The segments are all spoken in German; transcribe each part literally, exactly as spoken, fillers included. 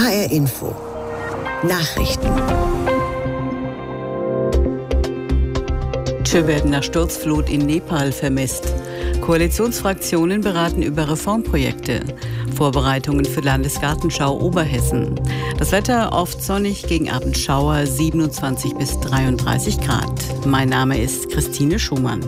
H R Info Nachrichten. Werden nach Sturzflut in Nepal vermisst. Koalitionsfraktionen beraten über Reformprojekte. Vorbereitungen für Landesgartenschau Oberhessen. Das Wetter oft sonnig, gegen Abend Schauer, siebenundzwanzig bis dreiunddreißig Grad. Mein Name ist Christine Schumann.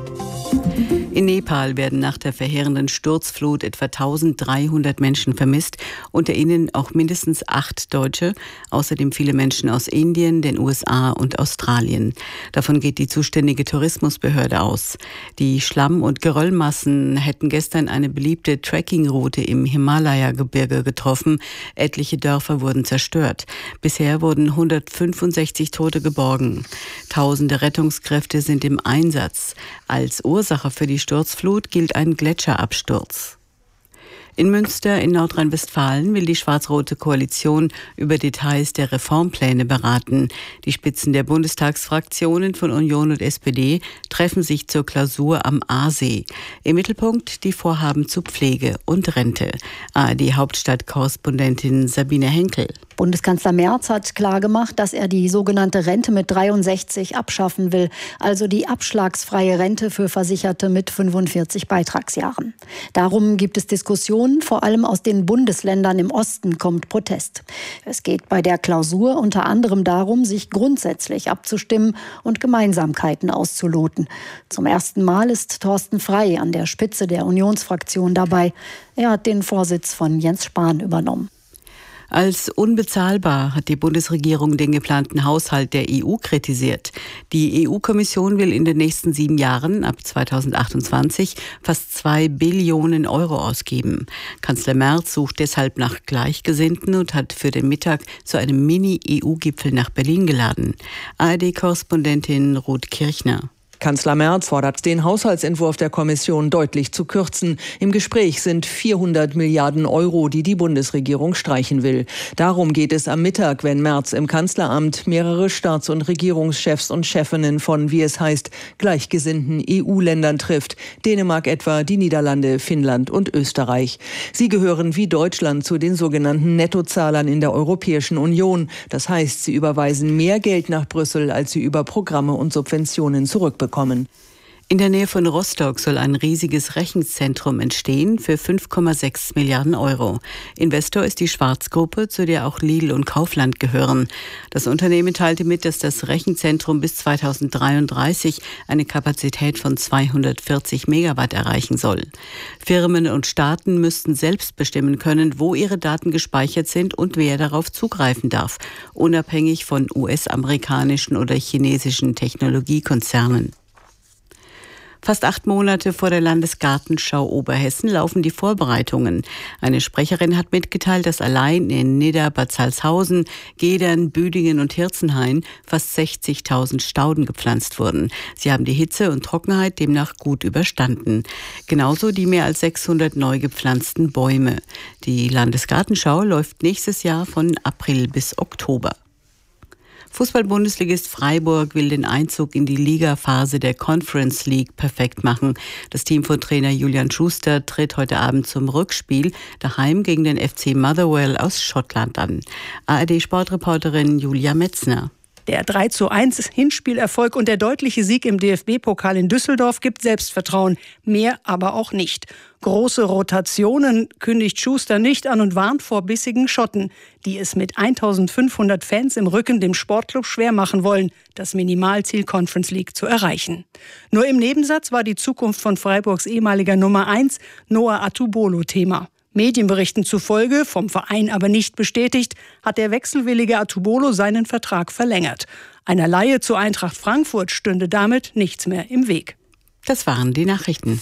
In Nepal werden nach der verheerenden Sturzflut etwa eintausenddreihundert Menschen vermisst, unter ihnen auch mindestens acht Deutsche, außerdem viele Menschen aus Indien, den U S A und Australien. Davon geht die zuständige Tourismusbehörde aus. Die Schlamm- und Geröllmassen hätten gestern eine beliebte Trekkingroute im Himalaya-Gebirge getroffen. Etliche Dörfer wurden zerstört. Bisher wurden hundertfünfundsechzig Tote geborgen. Tausende Rettungskräfte sind im Einsatz. Als Ursache für die Sturzflut gilt ein Gletscherabsturz. In Münster in Nordrhein-Westfalen will die schwarz-rote Koalition über Details der Reformpläne beraten. Die Spitzen der Bundestagsfraktionen von Union und S P D treffen sich zur Klausur am Aasee. Im Mittelpunkt die Vorhaben zu Pflege und Rente. A R D-Hauptstadtkorrespondentin Sabine Henkel. Bundeskanzler Merz hat klargemacht, dass er die sogenannte Rente mit dreiundsechzig abschaffen will, also die abschlagsfreie Rente für Versicherte mit fünfundvierzig Beitragsjahren. Darum gibt es Diskussionen, vor allem aus den Bundesländern im Osten kommt Protest. Es geht bei der Klausur unter anderem darum, sich grundsätzlich abzustimmen und Gemeinsamkeiten auszuloten. Zum ersten Mal ist Thorsten Frey an der Spitze der Unionsfraktion dabei. Er hat den Vorsitz von Jens Spahn übernommen. Als unbezahlbar hat die Bundesregierung den geplanten Haushalt der E U kritisiert. Die E U-Kommission will in den nächsten sieben Jahren, ab zweitausendachtundzwanzig, fast zwei Billionen Euro ausgeben. Kanzler Merz sucht deshalb nach Gleichgesinnten und hat für den Mittag zu einem Mini-E U-Gipfel nach Berlin geladen. A R D-Korrespondentin Ruth Kirchner. Kanzler Merz fordert, den Haushaltsentwurf der Kommission deutlich zu kürzen. Im Gespräch sind vierhundert Milliarden Euro, die die Bundesregierung streichen will. Darum geht es am Mittag, wenn Merz im Kanzleramt mehrere Staats- und Regierungschefs und Chefinnen von, wie es heißt, gleichgesinnten E U-Ländern trifft. Dänemark etwa, die Niederlande, Finnland und Österreich. Sie gehören wie Deutschland zu den sogenannten Nettozahlern in der Europäischen Union. Das heißt, sie überweisen mehr Geld nach Brüssel, als sie über Programme und Subventionen zurückbekommen. Bekommen. In der Nähe von Rostock soll ein riesiges Rechenzentrum entstehen für fünf Komma sechs Milliarden Euro. Investor ist die Schwarz-Gruppe, zu der auch Lidl und Kaufland gehören. Das Unternehmen teilte mit, dass das Rechenzentrum bis zweitausenddreiunddreißig eine Kapazität von zweihundertvierzig Megawatt erreichen soll. Firmen und Staaten müssten selbst bestimmen können, wo ihre Daten gespeichert sind und wer darauf zugreifen darf, unabhängig von U S-amerikanischen oder chinesischen Technologiekonzernen. Fast acht Monate vor der Landesgartenschau Oberhessen laufen die Vorbereitungen. Eine Sprecherin hat mitgeteilt, dass allein in Nidda, Bad Salzhausen, Gedern, Büdingen und Hirzenhain fast sechzigtausend Stauden gepflanzt wurden. Sie haben die Hitze und Trockenheit demnach gut überstanden. Genauso die mehr als sechshundert neu gepflanzten Bäume. Die Landesgartenschau läuft nächstes Jahr von April bis Oktober. Fußball-Bundesligist Freiburg will den Einzug in die Ligaphase der Conference League perfekt machen. Das Team von Trainer Julian Schuster tritt heute Abend zum Rückspiel daheim gegen den F C Motherwell aus Schottland an. A R D-Sportreporterin Julia Metzner. Der drei zu eins Hinspielerfolg und der deutliche Sieg im D F B-Pokal in Düsseldorf gibt Selbstvertrauen. Mehr aber auch nicht. Große Rotationen kündigt Schuster nicht an und warnt vor bissigen Schotten, die es mit eintausendfünfhundert Fans im Rücken dem Sportclub schwer machen wollen, das Minimalziel Conference League zu erreichen. Nur im Nebensatz war die Zukunft von Freiburgs ehemaliger Nummer eins Noah Atubolo Thema. Medienberichten zufolge, vom Verein aber nicht bestätigt, hat der wechselwillige Atubolo seinen Vertrag verlängert. Einer Leihe zur Eintracht Frankfurt stünde damit nichts mehr im Weg. Das waren die Nachrichten.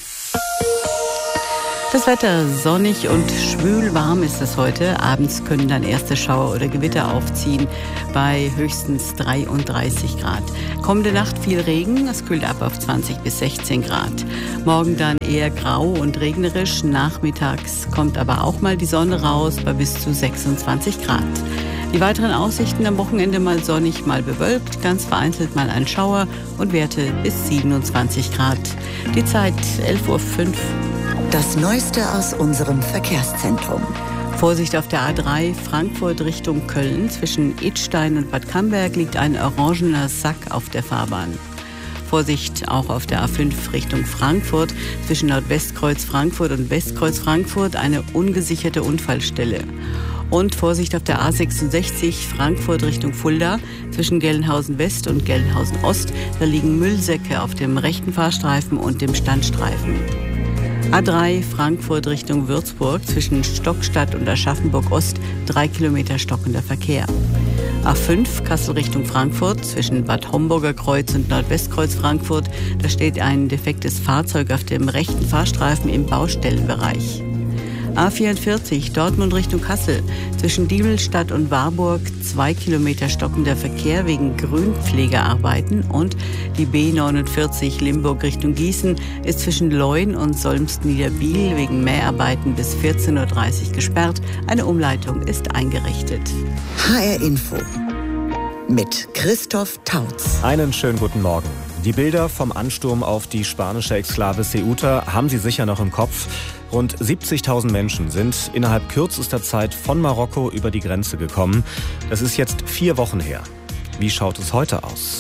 Das Wetter sonnig und schwül warm ist es heute. Abends können dann erste Schauer oder Gewitter aufziehen bei höchstens dreiunddreißig Grad. Kommende Nacht viel Regen, es kühlt ab auf zwanzig bis sechzehn Grad. Morgen dann eher grau und regnerisch. Nachmittags kommt aber auch mal die Sonne raus bei bis zu sechsundzwanzig Grad. Die weiteren Aussichten am Wochenende mal sonnig, mal bewölkt, ganz vereinzelt mal ein Schauer und Werte bis siebenundzwanzig Grad. Die Zeit elf Uhr fünf. Das Neueste aus unserem Verkehrszentrum. Vorsicht auf der A drei Frankfurt Richtung Köln. Zwischen Idstein und Bad Camberg liegt ein orangener Sack auf der Fahrbahn. Vorsicht auch auf der A fünf Richtung Frankfurt. Zwischen Nordwestkreuz Frankfurt und Westkreuz Frankfurt eine ungesicherte Unfallstelle. Und Vorsicht auf der A sechsundsechzig Frankfurt Richtung Fulda. Zwischen Gelnhausen West und Gelnhausen Ost. Da liegen Müllsäcke auf dem rechten Fahrstreifen und dem Standstreifen. A drei Frankfurt Richtung Würzburg, zwischen Stockstadt und Aschaffenburg Ost, drei Kilometer stockender Verkehr. A fünf Kassel Richtung Frankfurt, zwischen Bad Homburger Kreuz und Nordwestkreuz Frankfurt, da steht ein defektes Fahrzeug auf dem rechten Fahrstreifen im Baustellenbereich. A vierundvierzig Dortmund Richtung Kassel, zwischen Diemelstadt und Warburg, zwei Kilometer stockender Verkehr wegen Grünpflegearbeiten, und die B neunundvierzig Limburg Richtung Gießen ist zwischen Leun und Solms-Niederbiel wegen Mäharbeiten bis vierzehn Uhr dreißig gesperrt. Eine Umleitung ist eingerichtet. H R Info mit Christoph Tautz. Einen schönen guten Morgen. Die Bilder vom Ansturm auf die spanische Exklave Ceuta haben Sie sicher noch im Kopf. Rund siebzigtausend Menschen sind innerhalb kürzester Zeit von Marokko über die Grenze gekommen. Das ist jetzt vier Wochen her. Wie schaut es heute aus?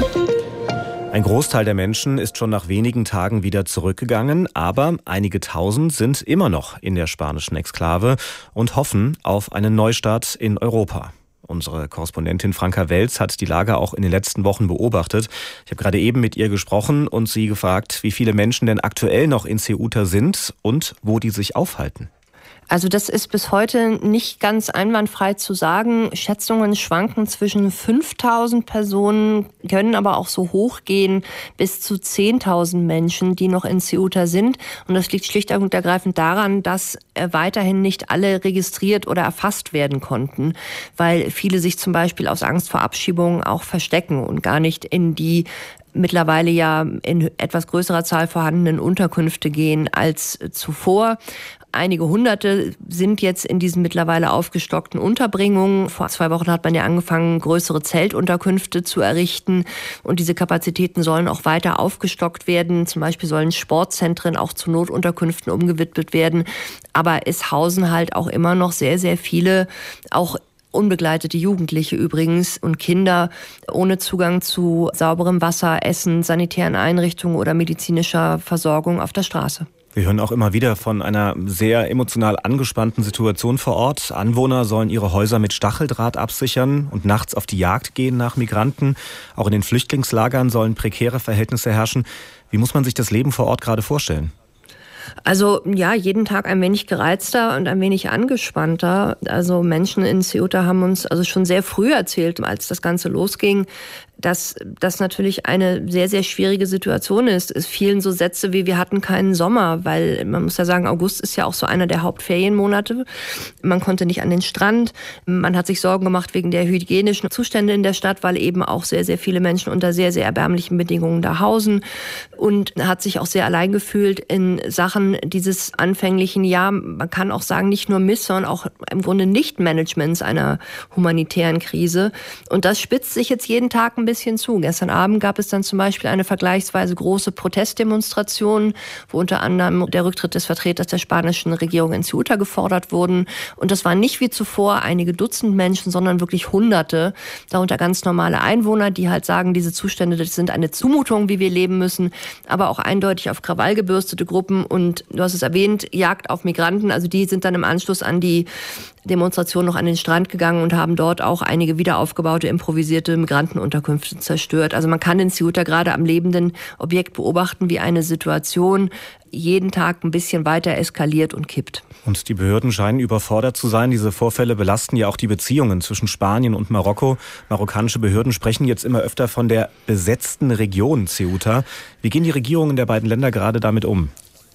Ein Großteil der Menschen ist schon nach wenigen Tagen wieder zurückgegangen, aber einige Tausend sind immer noch in der spanischen Exklave und hoffen auf einen Neustart in Europa. Unsere Korrespondentin Franka Welz hat die Lage auch in den letzten Wochen beobachtet. Ich habe gerade eben mit ihr gesprochen und sie gefragt, wie viele Menschen denn aktuell noch in Ceuta sind und wo die sich aufhalten. Also das ist bis heute nicht ganz einwandfrei zu sagen. Schätzungen schwanken zwischen fünftausend Personen, können aber auch so hoch gehen bis zu zehntausend Menschen, die noch in Ceuta sind. Und das liegt schlicht und ergreifend daran, dass weiterhin nicht alle registriert oder erfasst werden konnten, weil viele sich zum Beispiel aus Angst vor Abschiebungen auch verstecken und gar nicht in die mittlerweile ja in etwas größerer Zahl vorhandenen Unterkünfte gehen als zuvor. Einige Hunderte sind jetzt in diesen mittlerweile aufgestockten Unterbringungen. Vor zwei Wochen hat man ja angefangen, größere Zeltunterkünfte zu errichten. Und diese Kapazitäten sollen auch weiter aufgestockt werden. Zum Beispiel sollen Sportzentren auch zu Notunterkünften umgewidmet werden. Aber es hausen halt auch immer noch sehr, sehr viele, auch unbegleitete Jugendliche übrigens und Kinder ohne Zugang zu sauberem Wasser, Essen, sanitären Einrichtungen oder medizinischer Versorgung auf der Straße. Wir hören auch immer wieder von einer sehr emotional angespannten Situation vor Ort. Anwohner sollen ihre Häuser mit Stacheldraht absichern und nachts auf die Jagd gehen nach Migranten. Auch in den Flüchtlingslagern sollen prekäre Verhältnisse herrschen. Wie muss man sich das Leben vor Ort gerade vorstellen? Also ja, jeden Tag ein wenig gereizter und ein wenig angespannter. Also Menschen in Ceuta haben uns also schon sehr früh erzählt, als das Ganze losging, dass das natürlich eine sehr, sehr schwierige Situation ist. Es fielen so Sätze wie, wir hatten keinen Sommer, weil man muss ja sagen, August ist ja auch so einer der Hauptferienmonate. Man konnte nicht an den Strand. Man hat sich Sorgen gemacht wegen der hygienischen Zustände in der Stadt, weil eben auch sehr, sehr viele Menschen unter sehr, sehr erbärmlichen Bedingungen da hausen, und hat sich auch sehr allein gefühlt in Sachen dieses anfänglichen, ja, man kann auch sagen, nicht nur Miss, sondern auch im Grunde Nicht-Managements einer humanitären Krise. Und das spitzt sich jetzt jeden Tag ein bisschen zu. Gestern Abend gab es dann zum Beispiel eine vergleichsweise große Protestdemonstration, wo unter anderem der Rücktritt des Vertreters der spanischen Regierung in Ceuta gefordert wurden. Und das waren nicht wie zuvor einige Dutzend Menschen, sondern wirklich Hunderte, darunter ganz normale Einwohner, die halt sagen, diese Zustände, das sind eine Zumutung, wie wir leben müssen, aber auch eindeutig auf Krawall gebürstete Gruppen. Und du hast es erwähnt, Jagd auf Migranten, also die sind dann im Anschluss an die Demonstration noch an den Strand gegangen und haben dort auch einige wiederaufgebaute, improvisierte Migrantenunterkünfte zerstört. Also man kann in Ceuta gerade am lebenden Objekt beobachten, wie eine Situation jeden Tag ein bisschen weiter eskaliert und kippt. Und die Behörden scheinen überfordert zu sein. Diese Vorfälle belasten ja auch die Beziehungen zwischen Spanien und Marokko. Marokkanische Behörden sprechen jetzt immer öfter von der besetzten Region Ceuta. Wie gehen die Regierungen der beiden Länder gerade damit um?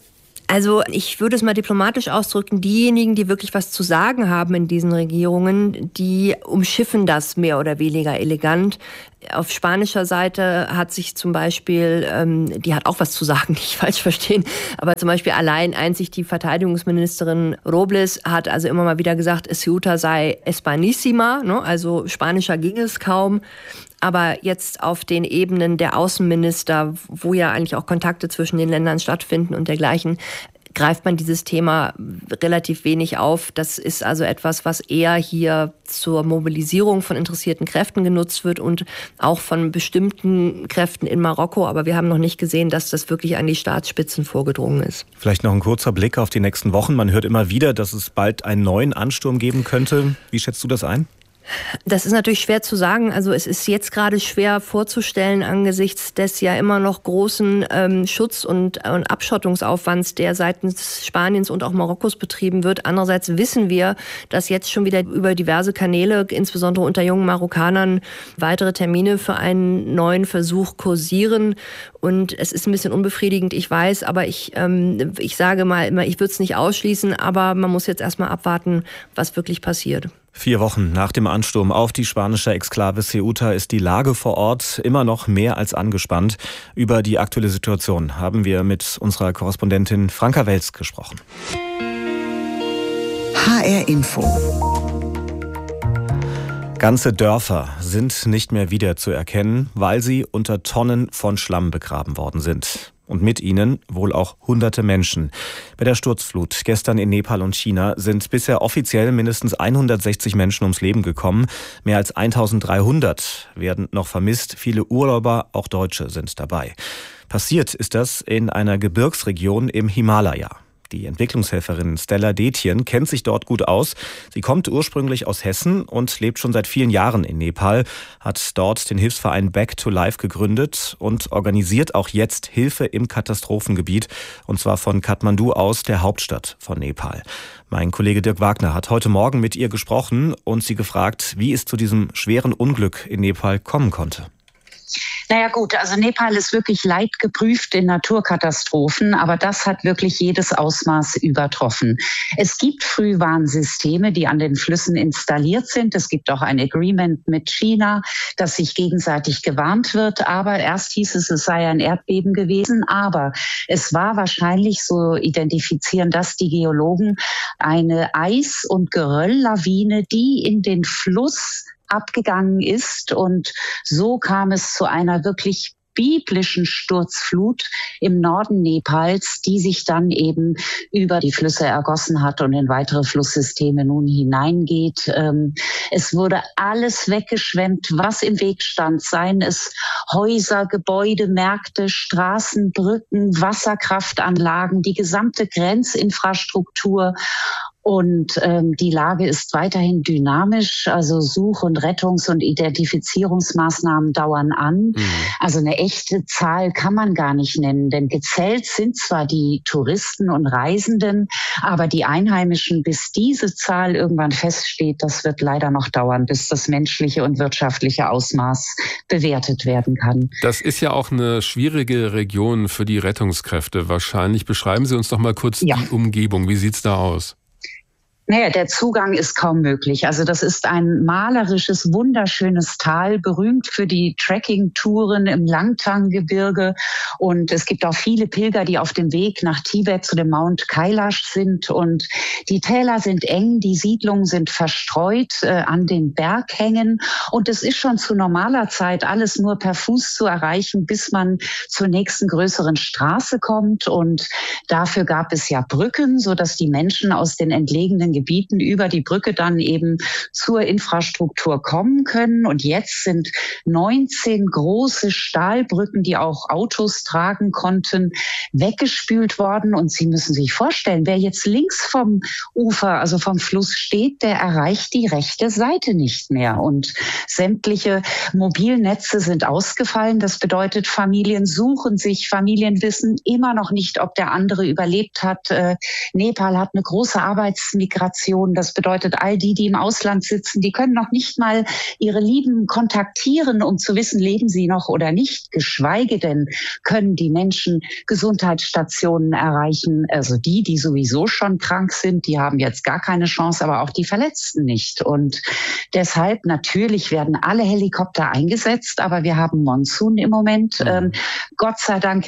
Also ich würde es mal diplomatisch ausdrücken, diejenigen, die wirklich was zu sagen haben in diesen Regierungen, die umschiffen das mehr oder weniger elegant. Auf spanischer Seite hat sich zum Beispiel, ähm, die hat auch was zu sagen, nicht falsch verstehen, aber zum Beispiel allein einzig die Verteidigungsministerin Robles hat also immer mal wieder gesagt, Ceuta sei Hispanissima, ne? Also spanischer ging es kaum. Aber jetzt auf den Ebenen der Außenminister, wo ja eigentlich auch Kontakte zwischen den Ländern stattfinden und dergleichen, greift man dieses Thema relativ wenig auf. Das ist also etwas, was eher hier zur Mobilisierung von interessierten Kräften genutzt wird und auch von bestimmten Kräften in Marokko. Aber wir haben noch nicht gesehen, dass das wirklich an die Staatsspitzen vorgedrungen ist. Vielleicht noch ein kurzer Blick auf die nächsten Wochen. Man hört immer wieder, dass es bald einen neuen Ansturm geben könnte. Wie schätzt du das ein? Das ist natürlich schwer zu sagen. Also es ist jetzt gerade schwer vorzustellen angesichts des ja immer noch großen ähm, Schutz- und, und Abschottungsaufwands, der seitens Spaniens und auch Marokkos betrieben wird. Andererseits wissen wir, dass jetzt schon wieder über diverse Kanäle, insbesondere unter jungen Marokkanern, weitere Termine für einen neuen Versuch kursieren. Und es ist ein bisschen unbefriedigend, ich weiß, aber ich, ähm, ich sage mal, ich würde es nicht ausschließen, aber man muss jetzt erstmal abwarten, was wirklich passiert. Vier Wochen nach dem Ansturm auf die spanische Exklave Ceuta ist die Lage vor Ort immer noch mehr als angespannt. Über die aktuelle Situation haben wir mit unserer Korrespondentin Franka Welz gesprochen. H R Info. Ganze Dörfer sind nicht mehr wiederzuerkennen, weil sie unter Tonnen von Schlamm begraben worden sind. Und mit ihnen wohl auch hunderte Menschen. Bei der Sturzflut gestern in Nepal und China sind bisher offiziell mindestens hundertsechzig Menschen ums Leben gekommen. Mehr als eintausenddreihundert werden noch vermisst. Viele Urlauber, auch Deutsche, sind dabei. Passiert ist das in einer Gebirgsregion im Himalaya. Die Entwicklungshelferin Stella Detjen kennt sich dort gut aus. Sie kommt ursprünglich aus Hessen und lebt schon seit vielen Jahren in Nepal, hat dort den Hilfsverein Back to Life gegründet und organisiert auch jetzt Hilfe im Katastrophengebiet, und zwar von Kathmandu aus, der Hauptstadt von Nepal. Mein Kollege Dirk Wagner hat heute Morgen mit ihr gesprochen und sie gefragt, wie es zu diesem schweren Unglück in Nepal kommen konnte. Naja gut, also Nepal ist wirklich leidgeprüft in Naturkatastrophen, aber das hat wirklich jedes Ausmaß übertroffen. Es gibt Frühwarnsysteme, die an den Flüssen installiert sind. Es gibt auch ein Agreement mit China, dass sich gegenseitig gewarnt wird. Aber erst hieß es, es sei ein Erdbeben gewesen. Aber es war wahrscheinlich, so identifizieren das die Geologen, eine Eis- und Gerölllawine, die in den Fluss abgegangen ist, und so kam es zu einer wirklich biblischen Sturzflut im Norden Nepals, die sich dann eben über die Flüsse ergossen hat und in weitere Flusssysteme nun hineingeht. Es wurde alles weggeschwemmt, was im Weg stand, seien es Häuser, Gebäude, Märkte, Straßen, Brücken, Wasserkraftanlagen, die gesamte Grenzinfrastruktur. Und ähm, die Lage ist weiterhin dynamisch, also Such- und Rettungs- und Identifizierungsmaßnahmen dauern an. Mhm. Also eine echte Zahl kann man gar nicht nennen, denn gezählt sind zwar die Touristen und Reisenden, aber die Einheimischen, bis diese Zahl irgendwann feststeht, das wird leider noch dauern, bis das menschliche und wirtschaftliche Ausmaß bewertet werden kann. Das ist ja auch eine schwierige Region für die Rettungskräfte wahrscheinlich. Beschreiben Sie uns doch mal kurz ja. die Umgebung. Wie sieht's da aus? Naja, der Zugang ist kaum möglich. Also das ist ein malerisches, wunderschönes Tal, berühmt für die Trekking-Touren im Langtang-Gebirge. Und es gibt auch viele Pilger, die auf dem Weg nach Tibet zu dem Mount Kailash sind. Und die Täler sind eng, die Siedlungen sind verstreut äh, an den Berghängen. Und es ist schon zu normaler Zeit alles nur per Fuß zu erreichen, bis man zur nächsten größeren Straße kommt. Und dafür gab es ja Brücken, sodass die Menschen aus den entlegenen Gebieten über die Brücke dann eben zur Infrastruktur kommen können. Und jetzt sind neunzehn große Stahlbrücken, die auch Autos tragen konnten, weggespült worden. Und Sie müssen sich vorstellen, wer jetzt links vom Ufer, also vom Fluss steht, der erreicht die rechte Seite nicht mehr. Und sämtliche Mobilnetze sind ausgefallen. Das bedeutet, Familien suchen sich, Familien wissen immer noch nicht, ob der andere überlebt hat. Äh, Nepal hat eine große Arbeitsmigration. Das bedeutet, all die, die im Ausland sitzen, die können noch nicht mal ihre Lieben kontaktieren, um zu wissen, leben sie noch oder nicht. Geschweige denn können die Menschen Gesundheitsstationen erreichen. Also die, die sowieso schon krank sind, die haben jetzt gar keine Chance, aber auch die Verletzten nicht. Und deshalb natürlich werden alle Helikopter eingesetzt, aber wir haben Monsun im Moment. Ähm, Gott sei Dank regnet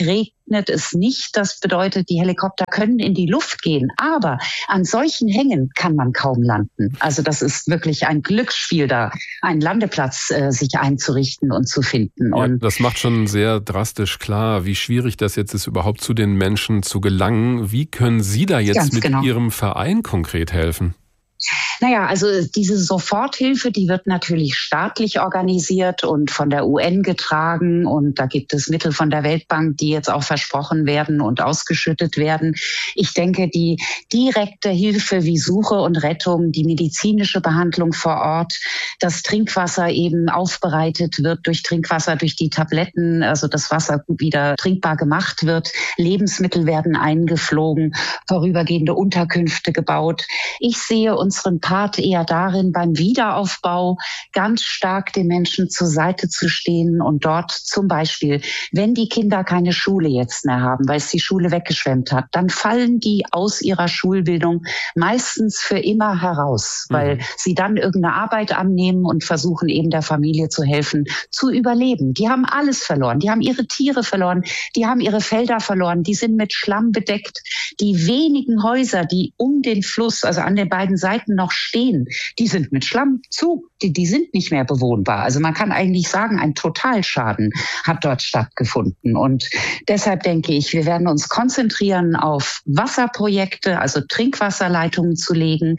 regnet es nicht. Das bedeutet, die Helikopter können in die Luft gehen. Aber an solchen Hängen kann man kaum landen. Also das ist wirklich ein Glücksspiel, da einen Landeplatz äh, sich einzurichten und zu finden. Ja, und das macht schon sehr drastisch klar, wie schwierig das jetzt ist, überhaupt zu den Menschen zu gelangen. Wie können Sie da jetzt mit genau. Ihrem Verein konkret helfen? Naja, also diese Soforthilfe, die wird natürlich staatlich organisiert und von der U N getragen. Und da gibt es Mittel von der Weltbank, die jetzt auch versprochen werden und ausgeschüttet werden. Ich denke, die direkte Hilfe wie Suche und Rettung, die medizinische Behandlung vor Ort, das Trinkwasser eben aufbereitet wird durch Trinkwasser, durch die Tabletten, also das Wasser wieder trinkbar gemacht wird. Lebensmittel werden eingeflogen, vorübergehende Unterkünfte gebaut. Ich sehe unseren Part eher darin, beim Wiederaufbau ganz stark den Menschen zur Seite zu stehen und dort zum Beispiel, wenn die Kinder keine Schule jetzt mehr haben, weil es die Schule weggeschwemmt hat, dann fallen die aus ihrer Schulbildung meistens für immer heraus, weil mhm. sie dann irgendeine Arbeit annehmen und versuchen eben der Familie zu helfen, zu überleben. Die haben alles verloren, die haben ihre Tiere verloren, die haben ihre Felder verloren, die sind mit Schlamm bedeckt. Die wenigen Häuser, die um den Fluss, also an den beiden Seiten noch stehen, die sind mit Schlamm zu, die, die sind nicht mehr bewohnbar. Also man kann eigentlich sagen, ein Totalschaden hat dort stattgefunden. Und deshalb denke ich, wir werden uns konzentrieren auf Wasserprojekte, also Trinkwasserleitungen zu legen,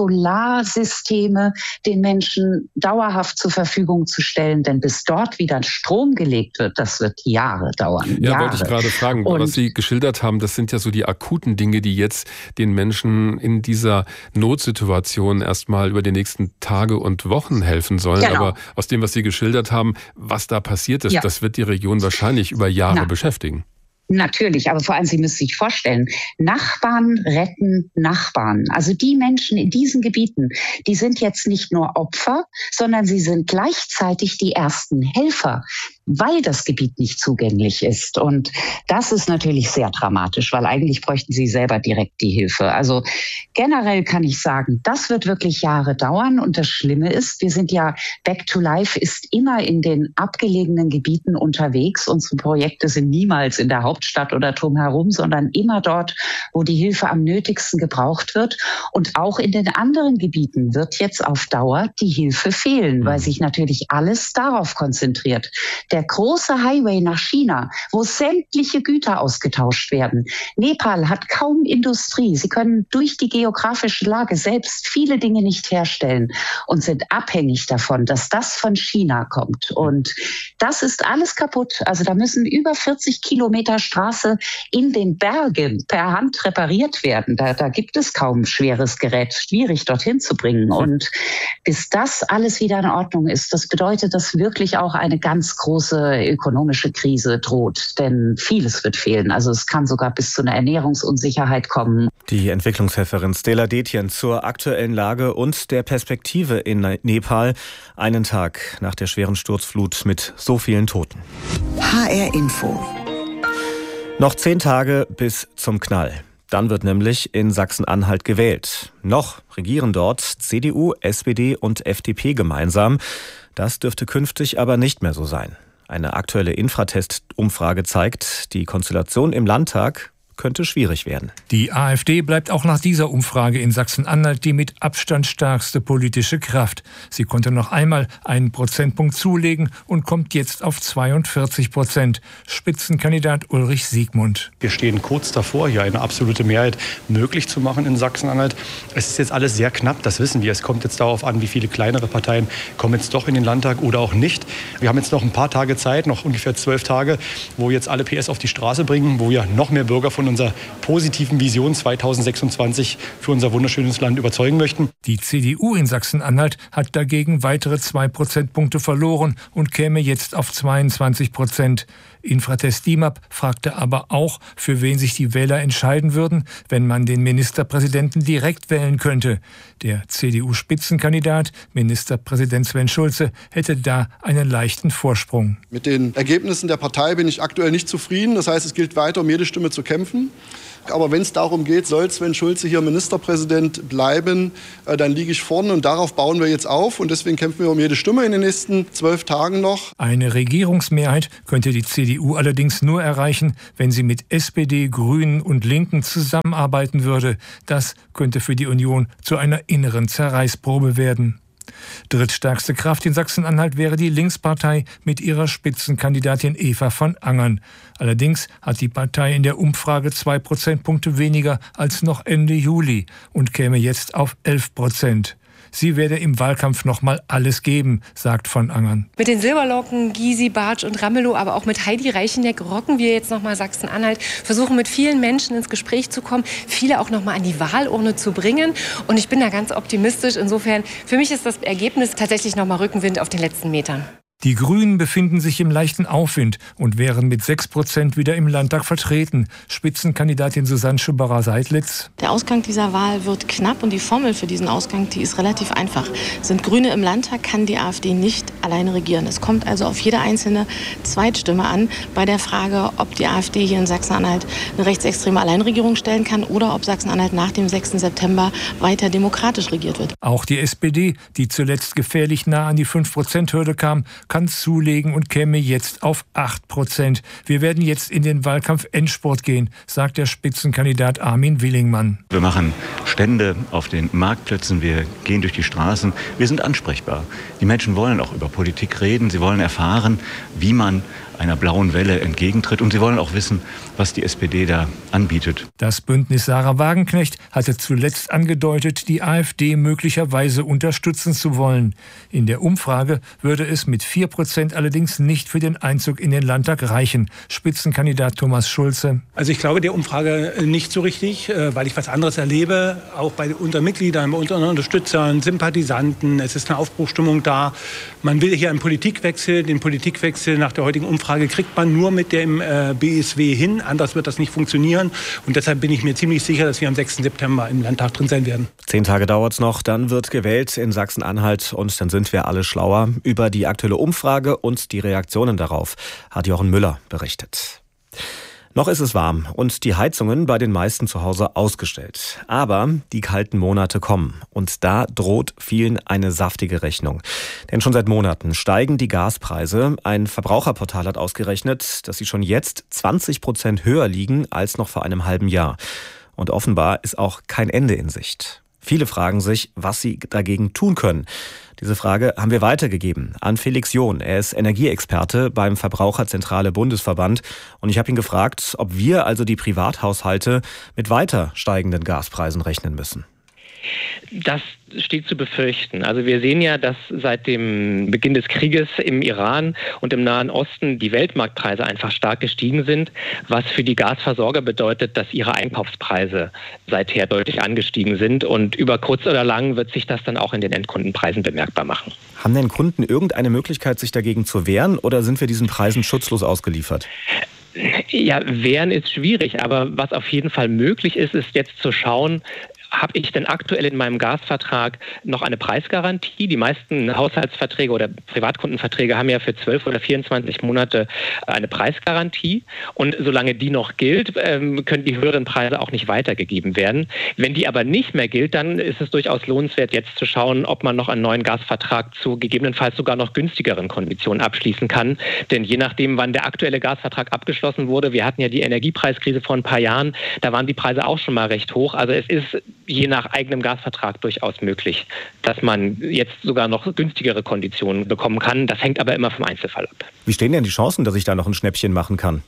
Solarsysteme den Menschen dauerhaft zur Verfügung zu stellen, denn bis dort wieder Strom gelegt wird, das wird Jahre dauern. Ja, Jahre. wollte ich gerade fragen, Und was Sie geschildert haben, das sind ja so die akuten Dinge, die jetzt den Menschen in dieser Notsituation erstmal über die nächsten Tage und Wochen helfen sollen. Genau. Aber aus dem, was Sie geschildert haben, was da passiert ist, ja. das wird die Region wahrscheinlich über Jahre Na. beschäftigen. Natürlich, aber vor allem, Sie müssen sich vorstellen, Nachbarn retten Nachbarn. Also die Menschen in diesen Gebieten, die sind jetzt nicht nur Opfer, sondern sie sind gleichzeitig die ersten Helfer, weil das Gebiet nicht zugänglich ist. Und das ist natürlich sehr dramatisch, weil eigentlich bräuchten sie selber direkt die Hilfe. Also generell kann ich sagen, das wird wirklich Jahre dauern. Und das Schlimme ist, wir sind ja, Back to Life ist immer in den abgelegenen Gebieten unterwegs. Unsere Projekte sind niemals in der Hauptstadt oder drumherum, sondern immer dort, wo die Hilfe am nötigsten gebraucht wird. Und auch in den anderen Gebieten wird jetzt auf Dauer die Hilfe fehlen, weil sich natürlich alles darauf konzentriert. Der große Highway nach China, wo sämtliche Güter ausgetauscht werden. Nepal hat kaum Industrie. Sie können durch die geografische Lage selbst viele Dinge nicht herstellen und sind abhängig davon, dass das von China kommt. Und das ist alles kaputt. Also da müssen über vierzig Kilometer Straße in den Bergen per Hand repariert werden. Da, da gibt es kaum schweres Gerät, schwierig dorthin zu bringen. Und bis das alles wieder in Ordnung ist, das bedeutet, dass wirklich auch eine ganz große ökonomische Krise droht, denn vieles wird fehlen. Also es kann sogar bis zu einer Ernährungsunsicherheit kommen. Die Entwicklungshelferin Stella Detjen zur aktuellen Lage und der Perspektive in Nepal, einen Tag nach der schweren Sturzflut mit so vielen Toten. H R Info. Noch zehn Tage bis zum Knall. Dann wird nämlich in Sachsen-Anhalt gewählt. Noch regieren dort C D U, S P D und F D P gemeinsam. Das dürfte künftig aber nicht mehr so sein. Eine aktuelle Infratest-Umfrage zeigt, die Konstellation im Landtag könnte schwierig werden. Die AfD bleibt auch nach dieser Umfrage in Sachsen-Anhalt die mit Abstand stärkste politische Kraft. Sie konnte noch einmal einen Prozentpunkt zulegen und kommt jetzt auf zweiundvierzig Prozent. Spitzenkandidat Ulrich Siegmund. Wir stehen kurz davor, hier eine absolute Mehrheit möglich zu machen in Sachsen-Anhalt. Es ist jetzt alles sehr knapp, das wissen wir. Es kommt jetzt darauf an, wie viele kleinere Parteien kommen jetzt doch in den Landtag oder auch nicht. Wir haben jetzt noch ein paar Tage Zeit, noch ungefähr zwölf Tage, wo jetzt alle P S auf die Straße bringen, wo wir noch mehr Bürger von unserer positiven Vision zweitausendsechsundzwanzig für unser wunderschönes Land überzeugen möchten. Die C D U in Sachsen-Anhalt hat dagegen weitere zwei Prozentpunkte verloren und käme jetzt auf zweiundzwanzig Prozent. Infratest D I M A P fragte aber auch, für wen sich die Wähler entscheiden würden, wenn man den Ministerpräsidenten direkt wählen könnte. Der C D U-Spitzenkandidat, Ministerpräsident Sven Schulze, hätte da einen leichten Vorsprung. Mit den Ergebnissen der Partei bin ich aktuell nicht zufrieden. Das heißt, es gilt weiter, um jede Stimme zu kämpfen. Aber wenn es darum geht, soll Sven Schulze hier Ministerpräsident bleiben, dann liege ich vorne und darauf bauen wir jetzt auf. Und deswegen kämpfen wir um jede Stimme in den nächsten zwölf Tagen noch. Eine Regierungsmehrheit könnte die C D U allerdings nur erreichen, wenn sie mit S P D, Grünen und Linken zusammenarbeiten würde. Das könnte für die Union zu einer inneren Zerreißprobe werden. Drittstärkste Kraft in Sachsen-Anhalt wäre die Linkspartei mit ihrer Spitzenkandidatin Eva von Angern. Allerdings hat die Partei in der Umfrage zwei Prozentpunkte weniger als noch Ende Juli und käme jetzt auf elf Prozent. Sie werde im Wahlkampf noch mal alles geben, sagt von Angern. Mit den Silberlocken, Gysi, Bartsch und Ramelow, aber auch mit Heidi Reicheneck rocken wir jetzt noch mal Sachsen-Anhalt, versuchen mit vielen Menschen ins Gespräch zu kommen, viele auch noch mal an die Wahlurne zu bringen. Und ich bin da ganz optimistisch. Insofern, für mich ist das Ergebnis tatsächlich noch mal Rückenwind auf den letzten Metern. Die Grünen befinden sich im leichten Aufwind und wären mit sechs Prozent wieder im Landtag vertreten. Spitzenkandidatin Susanne Schubacher-Seidlitz. Der Ausgang dieser Wahl wird knapp und die Formel für diesen Ausgang, die ist relativ einfach. Sind Grüne im Landtag, kann die AfD nicht alleine regieren. Es kommt also auf jede einzelne Zweitstimme an bei der Frage, ob die AfD hier in Sachsen-Anhalt eine rechtsextreme Alleinregierung stellen kann oder ob Sachsen-Anhalt nach dem sechsten September weiter demokratisch regiert wird. Auch die S P D, die zuletzt gefährlich nah an die fünf Prozent Hürde kam, kann zulegen und käme jetzt auf acht Prozent. Wir werden jetzt in den Wahlkampf-Endspurt gehen, sagt der Spitzenkandidat Armin Willingmann. Wir machen Stände auf den Marktplätzen, wir gehen durch die Straßen, wir sind ansprechbar. Die Menschen wollen auch über Politik reden, sie wollen erfahren, wie man einer blauen Welle entgegentritt und sie wollen auch wissen, was die S P D da anbietet. Das Bündnis Sarah Wagenknecht hatte zuletzt angedeutet, die AfD möglicherweise unterstützen zu wollen. In der Umfrage würde es mit vier Prozent allerdings nicht für den Einzug in den Landtag reichen. Spitzenkandidat Thomas Schulze. Also ich glaube der Umfrage nicht so richtig, weil ich was anderes erlebe, auch bei unseren Mitgliedern, bei unseren Unterstützern, Sympathisanten. Es ist eine Aufbruchstimmung da. Man will hier einen Politikwechsel. Den Politikwechsel nach der heutigen Umfrage kriegt man nur mit dem äh, B S W hin. Anders wird das nicht funktionieren. Und deshalb bin ich mir ziemlich sicher, dass wir am sechsten September im Landtag drin sein werden. Zehn Tage dauert es noch, dann wird gewählt in Sachsen-Anhalt und dann sind wir alle schlauer. Über die aktuelle Umfrage und die Reaktionen darauf hat Jochen Müller berichtet. Noch ist es warm und die Heizungen bei den meisten zu Hause ausgestellt. Aber die kalten Monate kommen und da droht vielen eine saftige Rechnung. Denn schon seit Monaten steigen die Gaspreise. Ein Verbraucherportal hat ausgerechnet, dass sie schon jetzt zwanzig Prozent höher liegen als noch vor einem halben Jahr. Und offenbar ist auch kein Ende in Sicht. Viele fragen sich, was sie dagegen tun können. Diese Frage haben wir weitergegeben an Felix John. Er ist Energieexperte beim Verbraucherzentrale Bundesverband. Und ich habe ihn gefragt, ob wir, also die Privathaushalte, mit weiter steigenden Gaspreisen rechnen müssen. Das steht zu befürchten. Also wir sehen ja, dass seit dem Beginn des Krieges im Iran und im Nahen Osten die Weltmarktpreise einfach stark gestiegen sind, was für die Gasversorger bedeutet, dass ihre Einkaufspreise seither deutlich angestiegen sind. Und über kurz oder lang wird sich das dann auch in den Endkundenpreisen bemerkbar machen. Haben denn Kunden irgendeine Möglichkeit, sich dagegen zu wehren, oder sind wir diesen Preisen schutzlos ausgeliefert? Ja, wehren ist schwierig, aber was auf jeden Fall möglich ist, ist jetzt zu schauen, habe ich denn aktuell in meinem Gasvertrag noch eine Preisgarantie? Die meisten Haushaltsverträge oder Privatkundenverträge haben ja für zwölf oder vierundzwanzig Monate eine Preisgarantie. Und solange die noch gilt, können die höheren Preise auch nicht weitergegeben werden. Wenn die aber nicht mehr gilt, dann ist es durchaus lohnenswert, jetzt zu schauen, ob man noch einen neuen Gasvertrag zu gegebenenfalls sogar noch günstigeren Konditionen abschließen kann. Denn je nachdem, wann der aktuelle Gasvertrag abgeschlossen wurde, wir hatten ja die Energiepreiskrise vor ein paar Jahren, da waren die Preise auch schon mal recht hoch. Also es ist je nach eigenem Gasvertrag durchaus möglich, dass man jetzt sogar noch günstigere Konditionen bekommen kann. Das hängt aber immer vom Einzelfall ab. Wie stehen denn die Chancen, dass ich da noch ein Schnäppchen machen kann?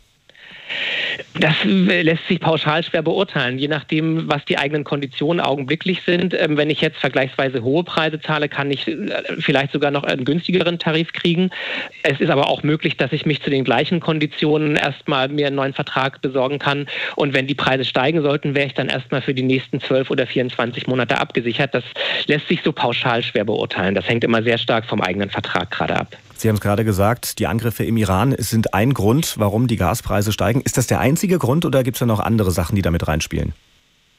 Das lässt sich pauschal schwer beurteilen, je nachdem, was die eigenen Konditionen augenblicklich sind. Wenn ich jetzt vergleichsweise hohe Preise zahle, kann ich vielleicht sogar noch einen günstigeren Tarif kriegen. Es ist aber auch möglich, dass ich mich zu den gleichen Konditionen erstmal mir einen neuen Vertrag besorgen kann. Und wenn die Preise steigen sollten, wäre ich dann erstmal für die nächsten zwölf oder vierundzwanzig Monate abgesichert. Das lässt sich so pauschal schwer beurteilen. Das hängt immer sehr stark vom eigenen Vertrag gerade ab. Sie haben es gerade gesagt, die Angriffe im Iran sind ein Grund, warum die Gaspreise steigen. Ist das der einzige Grund oder gibt es da noch andere Sachen, die damit reinspielen?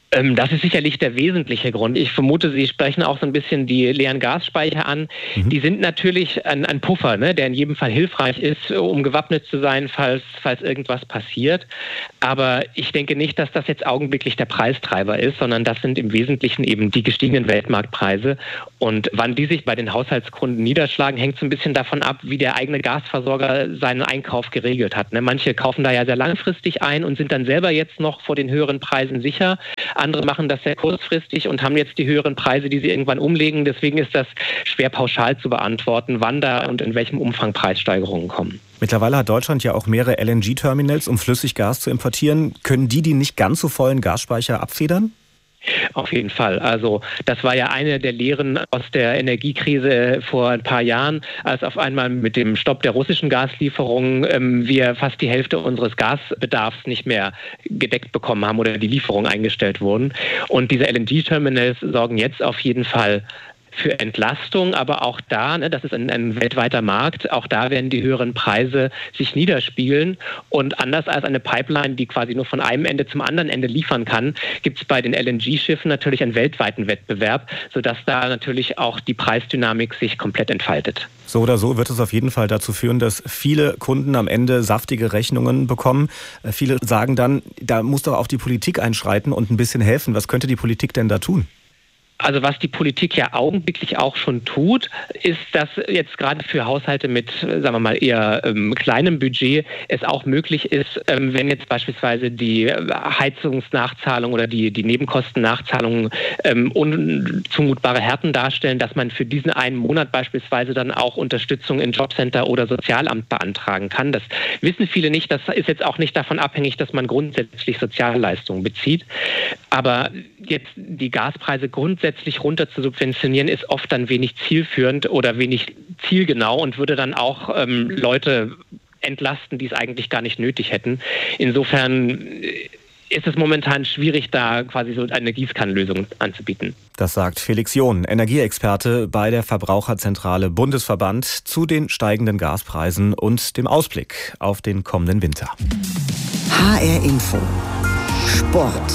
Das ist sicherlich der wesentliche Grund. Ich vermute, Sie sprechen auch so ein bisschen die leeren Gasspeicher an. Mhm. Die sind natürlich ein, ein Puffer, ne, der in jedem Fall hilfreich ist, um gewappnet zu sein, falls, falls irgendwas passiert. Aber ich denke nicht, dass das jetzt augenblicklich der Preistreiber ist, sondern das sind im Wesentlichen eben die gestiegenen Weltmarktpreise. Und wann die sich bei den Haushaltskunden niederschlagen, hängt so ein bisschen davon ab, wie der eigene Gasversorger seinen Einkauf geregelt hat. Ne, manche kaufen da ja sehr langfristig ein und sind dann selber jetzt noch vor den höheren Preisen sicher. Andere machen das sehr kurzfristig und haben jetzt die höheren Preise, die sie irgendwann umlegen. Deswegen ist das schwer pauschal zu beantworten, wann da und in welchem Umfang Preissteigerungen kommen. Mittlerweile hat Deutschland ja auch mehrere L N G-Terminals, um Flüssiggas zu importieren. Können die die nicht ganz so vollen Gasspeicher abfedern? Auf jeden Fall. Also das war ja eine der Lehren aus der Energiekrise vor ein paar Jahren, als auf einmal mit dem Stopp der russischen Gaslieferungen ähm, wir fast die Hälfte unseres Gasbedarfs nicht mehr gedeckt bekommen haben oder die Lieferungen eingestellt wurden. Und diese L N G-Terminals sorgen jetzt auf jeden Fall für Entlastung, aber auch da, ne, das ist ein, ein weltweiter Markt, auch da werden die höheren Preise sich niederspiegeln. Und anders als eine Pipeline, die quasi nur von einem Ende zum anderen Ende liefern kann, gibt es bei den L N G-Schiffen natürlich einen weltweiten Wettbewerb, sodass da natürlich auch die Preisdynamik sich komplett entfaltet. So oder so wird es auf jeden Fall dazu führen, dass viele Kunden am Ende saftige Rechnungen bekommen. Viele sagen dann, da muss doch auch die Politik einschreiten und ein bisschen helfen. Was könnte die Politik denn da tun? Also was die Politik ja augenblicklich auch schon tut, ist, dass jetzt gerade für Haushalte mit, sagen wir mal, eher ähm, kleinem Budget es auch möglich ist, ähm, wenn jetzt beispielsweise die Heizungsnachzahlung oder die, die Nebenkostennachzahlungen ähm, unzumutbare Härten darstellen, dass man für diesen einen Monat beispielsweise dann auch Unterstützung in Jobcenter oder Sozialamt beantragen kann. Das wissen viele nicht. Das ist jetzt auch nicht davon abhängig, dass man grundsätzlich Sozialleistungen bezieht. Aber jetzt die Gaspreise grundsätzlich runter zu subventionieren, ist oft dann wenig zielführend oder wenig zielgenau und würde dann auch ähm, Leute entlasten, die es eigentlich gar nicht nötig hätten. Insofern ist es momentan schwierig, da quasi so eine Gießkannenlösung anzubieten. Das sagt Felix John, Energieexperte bei der Verbraucherzentrale Bundesverband, zu den steigenden Gaspreisen und dem Ausblick auf den kommenden Winter. H R Info Sport.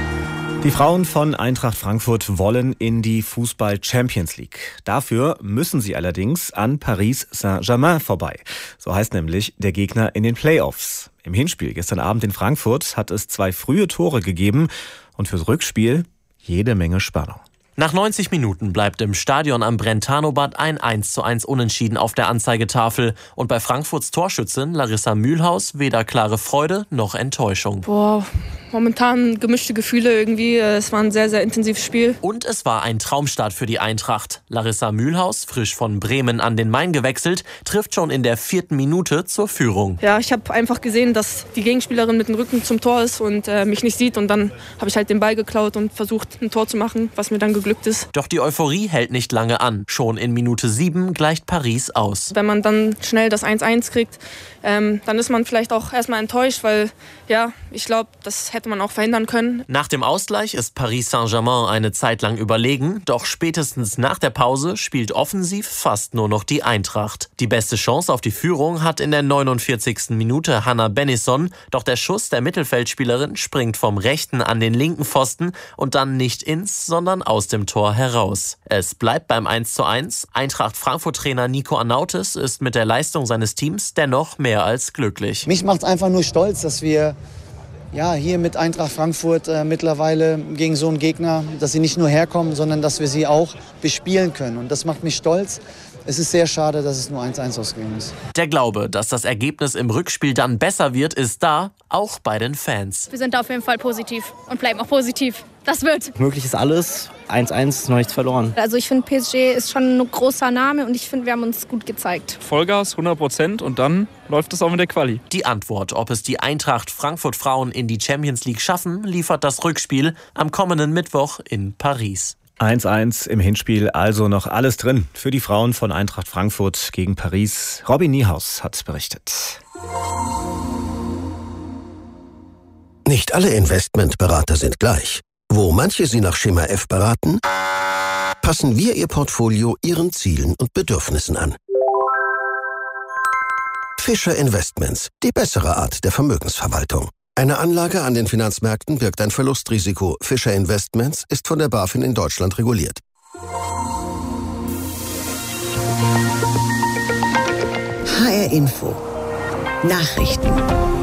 Die Frauen von Eintracht Frankfurt wollen in die Fußball-Champions League. Dafür müssen sie allerdings an Paris Saint-Germain vorbei. So heißt nämlich der Gegner in den Playoffs. Im Hinspiel gestern Abend in Frankfurt hat es zwei frühe Tore gegeben und fürs Rückspiel jede Menge Spannung. Nach neunzig Minuten bleibt im Stadion am Brentano-Bad ein eins zu eins Unentschieden auf der Anzeigetafel. Und bei Frankfurts Torschützin Larissa Mühlhaus weder klare Freude noch Enttäuschung. Boah, momentan gemischte Gefühle irgendwie. Es war ein sehr, sehr intensives Spiel. Und es war ein Traumstart für die Eintracht. Larissa Mühlhaus, frisch von Bremen an den Main gewechselt, trifft schon in der vierten Minute zur Führung. Ja, ich habe einfach gesehen, dass die Gegenspielerin mit dem Rücken zum Tor ist und äh, mich nicht sieht. Und dann habe ich halt den Ball geklaut und versucht, ein Tor zu machen, was mir dann geglückt ist. Doch die Euphorie hält nicht lange an. Schon in Minute sieben gleicht Paris aus. Wenn man dann schnell das eins eins kriegt, ähm, dann ist man vielleicht auch erstmal enttäuscht, weil ja, ich glaube, das hätte man auch verhindern können. Nach dem Ausgleich ist Paris Saint-Germain eine Zeit lang überlegen, doch spätestens nach der Pause spielt offensiv fast nur noch die Eintracht. Die beste Chance auf die Führung hat in der neunundvierzigsten Minute Hannah Bennison, doch der Schuss der Mittelfeldspielerin springt vom rechten an den linken Pfosten und dann nicht ins, sondern aus dem Tor heraus. Es bleibt beim eins zu eins. Eintracht Frankfurt-Trainer Nico Arnautis ist mit der Leistung seines Teams dennoch mehr als glücklich. Mich macht es einfach nur stolz, dass wir ja, hier mit Eintracht Frankfurt äh, mittlerweile gegen so einen Gegner, dass sie nicht nur herkommen, sondern dass wir sie auch bespielen können. Und das macht mich stolz. Es ist sehr schade, dass es nur eins eins ausgegangen ist. Der Glaube, dass das Ergebnis im Rückspiel dann besser wird, ist da, auch bei den Fans. Wir sind auf jeden Fall positiv und bleiben auch positiv. Das wird. Möglich ist alles. eins eins, noch nichts verloren. Also ich finde, P S G ist schon ein großer Name und ich finde, wir haben uns gut gezeigt. Vollgas, hundert Prozent und dann läuft es auch mit der Quali. Die Antwort, ob es die Eintracht Frankfurt Frauen in die Champions League schaffen, liefert das Rückspiel am kommenden Mittwoch in Paris. eins eins im Hinspiel, also noch alles drin für die Frauen von Eintracht Frankfurt gegen Paris. Robin Niehaus hat berichtet. Nicht alle Investmentberater sind gleich. Wo manche Sie nach Schema F beraten, passen wir Ihr Portfolio Ihren Zielen und Bedürfnissen an. Fischer Investments, die bessere Art der Vermögensverwaltung. Eine Anlage an den Finanzmärkten birgt ein Verlustrisiko. Fischer Investments ist von der BaFin in Deutschland reguliert. H R Info. Nachrichten.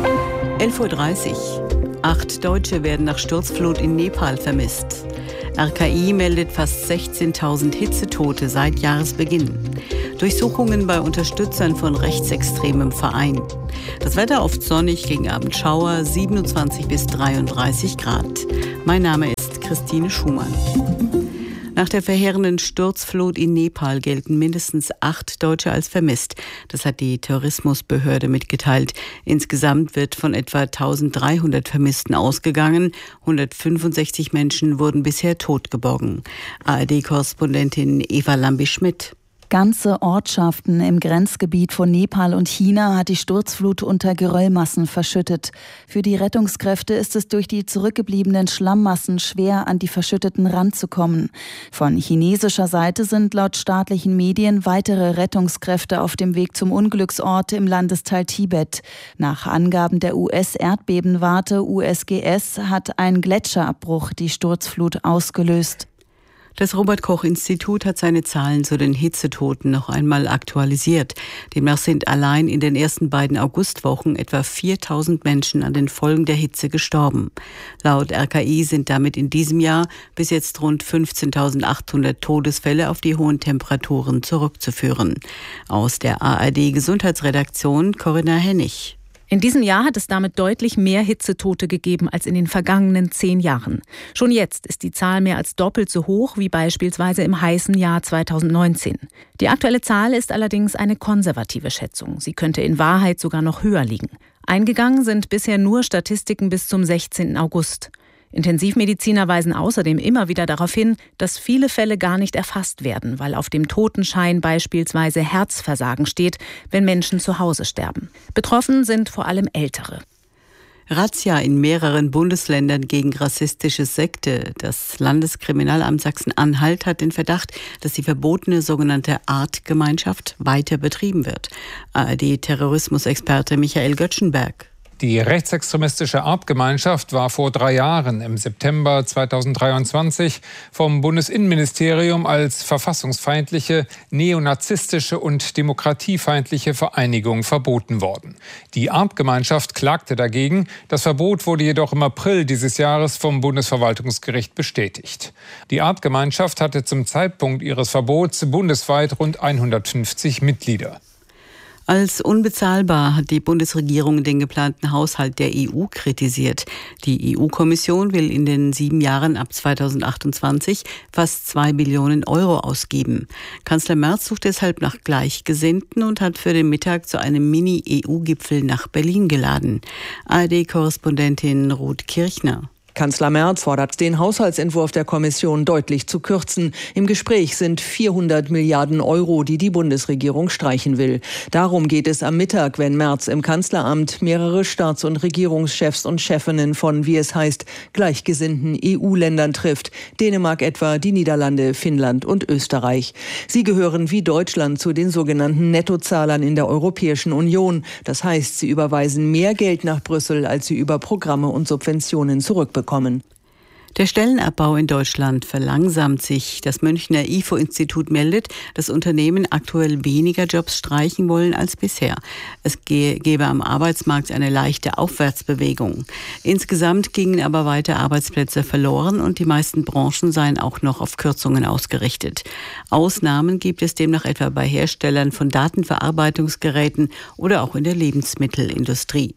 elf Uhr dreißig. Acht Deutsche werden nach Sturzflut in Nepal vermisst. R K I meldet fast sechzehntausend Hitzetote seit Jahresbeginn. Durchsuchungen bei Unterstützern von rechtsextremem Verein. Das Wetter oft sonnig, gegen Abend Schauer, siebenundzwanzig bis dreiunddreißig Grad. Mein Name ist Christine Schumann. Nach der verheerenden Sturzflut in Nepal gelten mindestens acht Deutsche als vermisst. Das hat die Tourismusbehörde mitgeteilt. Insgesamt wird von etwa eintausenddreihundert Vermissten ausgegangen. hundertfünfundsechzig Menschen wurden bisher totgeborgen. A R D-Korrespondentin Eva Lambi-Schmidt. Ganze Ortschaften im Grenzgebiet von Nepal und China hat die Sturzflut unter Geröllmassen verschüttet. Für die Rettungskräfte ist es durch die zurückgebliebenen Schlammmassen schwer, an die Verschütteten ranzukommen. Von chinesischer Seite sind laut staatlichen Medien weitere Rettungskräfte auf dem Weg zum Unglücksort im Landesteil Tibet. Nach Angaben der U S-Erdbebenwarte U S G S hat ein Gletscherabbruch die Sturzflut ausgelöst. Das Robert-Koch-Institut hat seine Zahlen zu den Hitzetoten noch einmal aktualisiert. Demnach sind allein in den ersten beiden Augustwochen etwa viertausend Menschen an den Folgen der Hitze gestorben. Laut R K I sind damit in diesem Jahr bis jetzt rund fünfzehntausendachthundert Todesfälle auf die hohen Temperaturen zurückzuführen. Aus der A R D-Gesundheitsredaktion Corinna Hennig. In diesem Jahr hat es damit deutlich mehr Hitzetote gegeben als in den vergangenen zehn Jahren. Schon jetzt ist die Zahl mehr als doppelt so hoch wie beispielsweise im heißen Jahr zweitausendneunzehn. Die aktuelle Zahl ist allerdings eine konservative Schätzung. Sie könnte in Wahrheit sogar noch höher liegen. Eingegangen sind bisher nur Statistiken bis zum sechzehnten August. Intensivmediziner weisen außerdem immer wieder darauf hin, dass viele Fälle gar nicht erfasst werden, weil auf dem Totenschein beispielsweise Herzversagen steht, wenn Menschen zu Hause sterben. Betroffen sind vor allem Ältere. Razzia in mehreren Bundesländern gegen rassistische Sekte. Das Landeskriminalamt Sachsen-Anhalt hat den Verdacht, dass die verbotene sogenannte Artgemeinschaft weiter betrieben wird. A R D-Terrorismusexperte Michael Göttschenberg. Die rechtsextremistische Artgemeinschaft war vor drei Jahren im September zweitausenddreiundzwanzig vom Bundesinnenministerium als verfassungsfeindliche, neonazistische und demokratiefeindliche Vereinigung verboten worden. Die Artgemeinschaft klagte dagegen. Das Verbot wurde jedoch im April dieses Jahres vom Bundesverwaltungsgericht bestätigt. Die Artgemeinschaft hatte zum Zeitpunkt ihres Verbots bundesweit rund hundertfünfzig Mitglieder. Als unbezahlbar hat die Bundesregierung den geplanten Haushalt der E U kritisiert. Die E U-Kommission will in den sieben Jahren ab zweitausendachtundzwanzig fast zwei Billionen Euro ausgeben. Kanzler Merz sucht deshalb nach Gleichgesinnten und hat für den Mittag zu einem Mini-E U-Gipfel nach Berlin geladen. A R D-Korrespondentin Ruth Kirchner. Kanzler Merz fordert, den Haushaltsentwurf der Kommission deutlich zu kürzen. Im Gespräch sind vierhundert Milliarden Euro, die die Bundesregierung streichen will. Darum geht es am Mittag, wenn Merz im Kanzleramt mehrere Staats- und Regierungschefs und Chefinnen von, wie es heißt, gleichgesinnten E U-Ländern trifft. Dänemark etwa, die Niederlande, Finnland und Österreich. Sie gehören wie Deutschland zu den sogenannten Nettozahlern in der Europäischen Union. Das heißt, sie überweisen mehr Geld nach Brüssel, als sie über Programme und Subventionen zurückbekommen. Der Stellenabbau in Deutschland verlangsamt sich. Das Münchner I F O-Institut meldet, dass Unternehmen aktuell weniger Jobs streichen wollen als bisher. Es gebe am Arbeitsmarkt eine leichte Aufwärtsbewegung. Insgesamt gingen aber weiter Arbeitsplätze verloren und die meisten Branchen seien auch noch auf Kürzungen ausgerichtet. Ausnahmen gibt es demnach etwa bei Herstellern von Datenverarbeitungsgeräten oder auch in der Lebensmittelindustrie.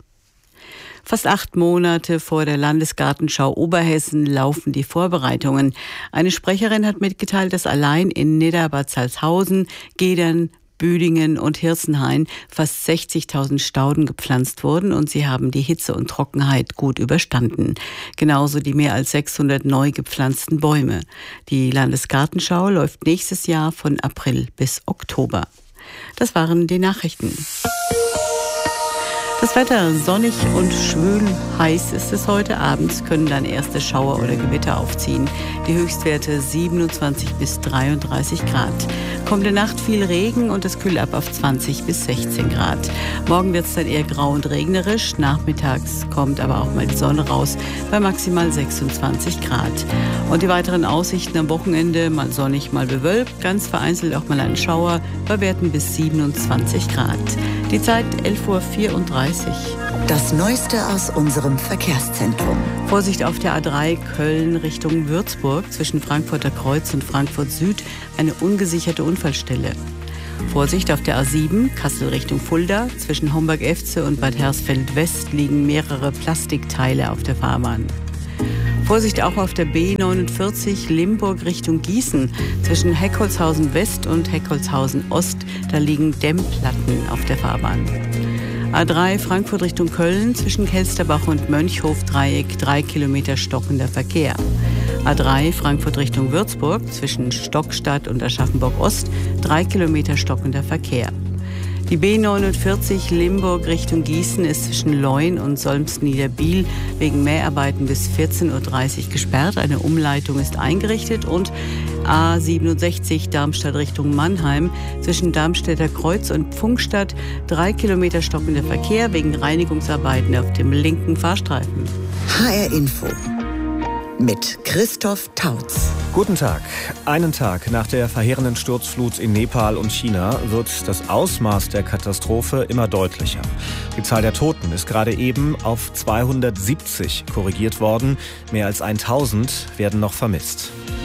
Fast acht Monate vor der Landesgartenschau Oberhessen laufen die Vorbereitungen. Eine Sprecherin hat mitgeteilt, dass allein in Nidda-Bad Salzhausen, Gedern, Büdingen und Hirsenhain fast sechzigtausend Stauden gepflanzt wurden und sie haben die Hitze und Trockenheit gut überstanden. Genauso die mehr als sechshundert neu gepflanzten Bäume. Die Landesgartenschau läuft nächstes Jahr von April bis Oktober. Das waren die Nachrichten. Das Wetter sonnig und schwül heiß ist es heute. Abends können dann erste Schauer oder Gewitter aufziehen. Die Höchstwerte siebenundzwanzig bis dreiunddreißig Grad. Kommende Nacht viel Regen und es kühlt ab auf zwanzig bis sechzehn Grad. Morgen wird es dann eher grau und regnerisch. Nachmittags kommt aber auch mal die Sonne raus bei maximal sechsundzwanzig Grad. Und die weiteren Aussichten am Wochenende, mal sonnig, mal bewölkt, ganz vereinzelt auch mal ein Schauer bei Werten bis siebenundzwanzig Grad. Die Zeit elf Uhr vierunddreißig. Das Neueste aus unserem Verkehrszentrum. Vorsicht auf der A drei Köln Richtung Würzburg zwischen Frankfurter Kreuz und Frankfurt Süd, eine ungesicherte Unfallstelle. Vorsicht auf der A sieben Kassel Richtung Fulda zwischen Homburg-Efze und Bad Hersfeld West liegen mehrere Plastikteile auf der Fahrbahn. Vorsicht auch auf der B neunundvierzig Limburg Richtung Gießen zwischen Heckholzhausen West und Heckholzhausen Ost, da liegen Dämmplatten auf der Fahrbahn. A drei Frankfurt Richtung Köln zwischen Kelsterbach und Mönchhof-Dreieck, drei Kilometer stockender Verkehr. A drei Frankfurt Richtung Würzburg zwischen Stockstadt und Aschaffenburg-Ost, drei Kilometer stockender Verkehr. Die B neunundvierzig Limburg Richtung Gießen ist zwischen Leun und Solms-Niederbiel wegen Mäharbeiten bis vierzehn Uhr dreißig gesperrt. Eine Umleitung ist eingerichtet und A siebenundsechzig Darmstadt Richtung Mannheim zwischen Darmstädter Kreuz und Pfungstadt, drei Kilometer stockender Verkehr wegen Reinigungsarbeiten auf dem linken Fahrstreifen. H R Info mit Christoph Tautz. Guten Tag. Einen Tag nach der verheerenden Sturzflut in Nepal und China wird das Ausmaß der Katastrophe immer deutlicher. Die Zahl der Toten ist gerade eben auf zweihundertsiebzig korrigiert worden. Mehr als tausend werden noch vermisst.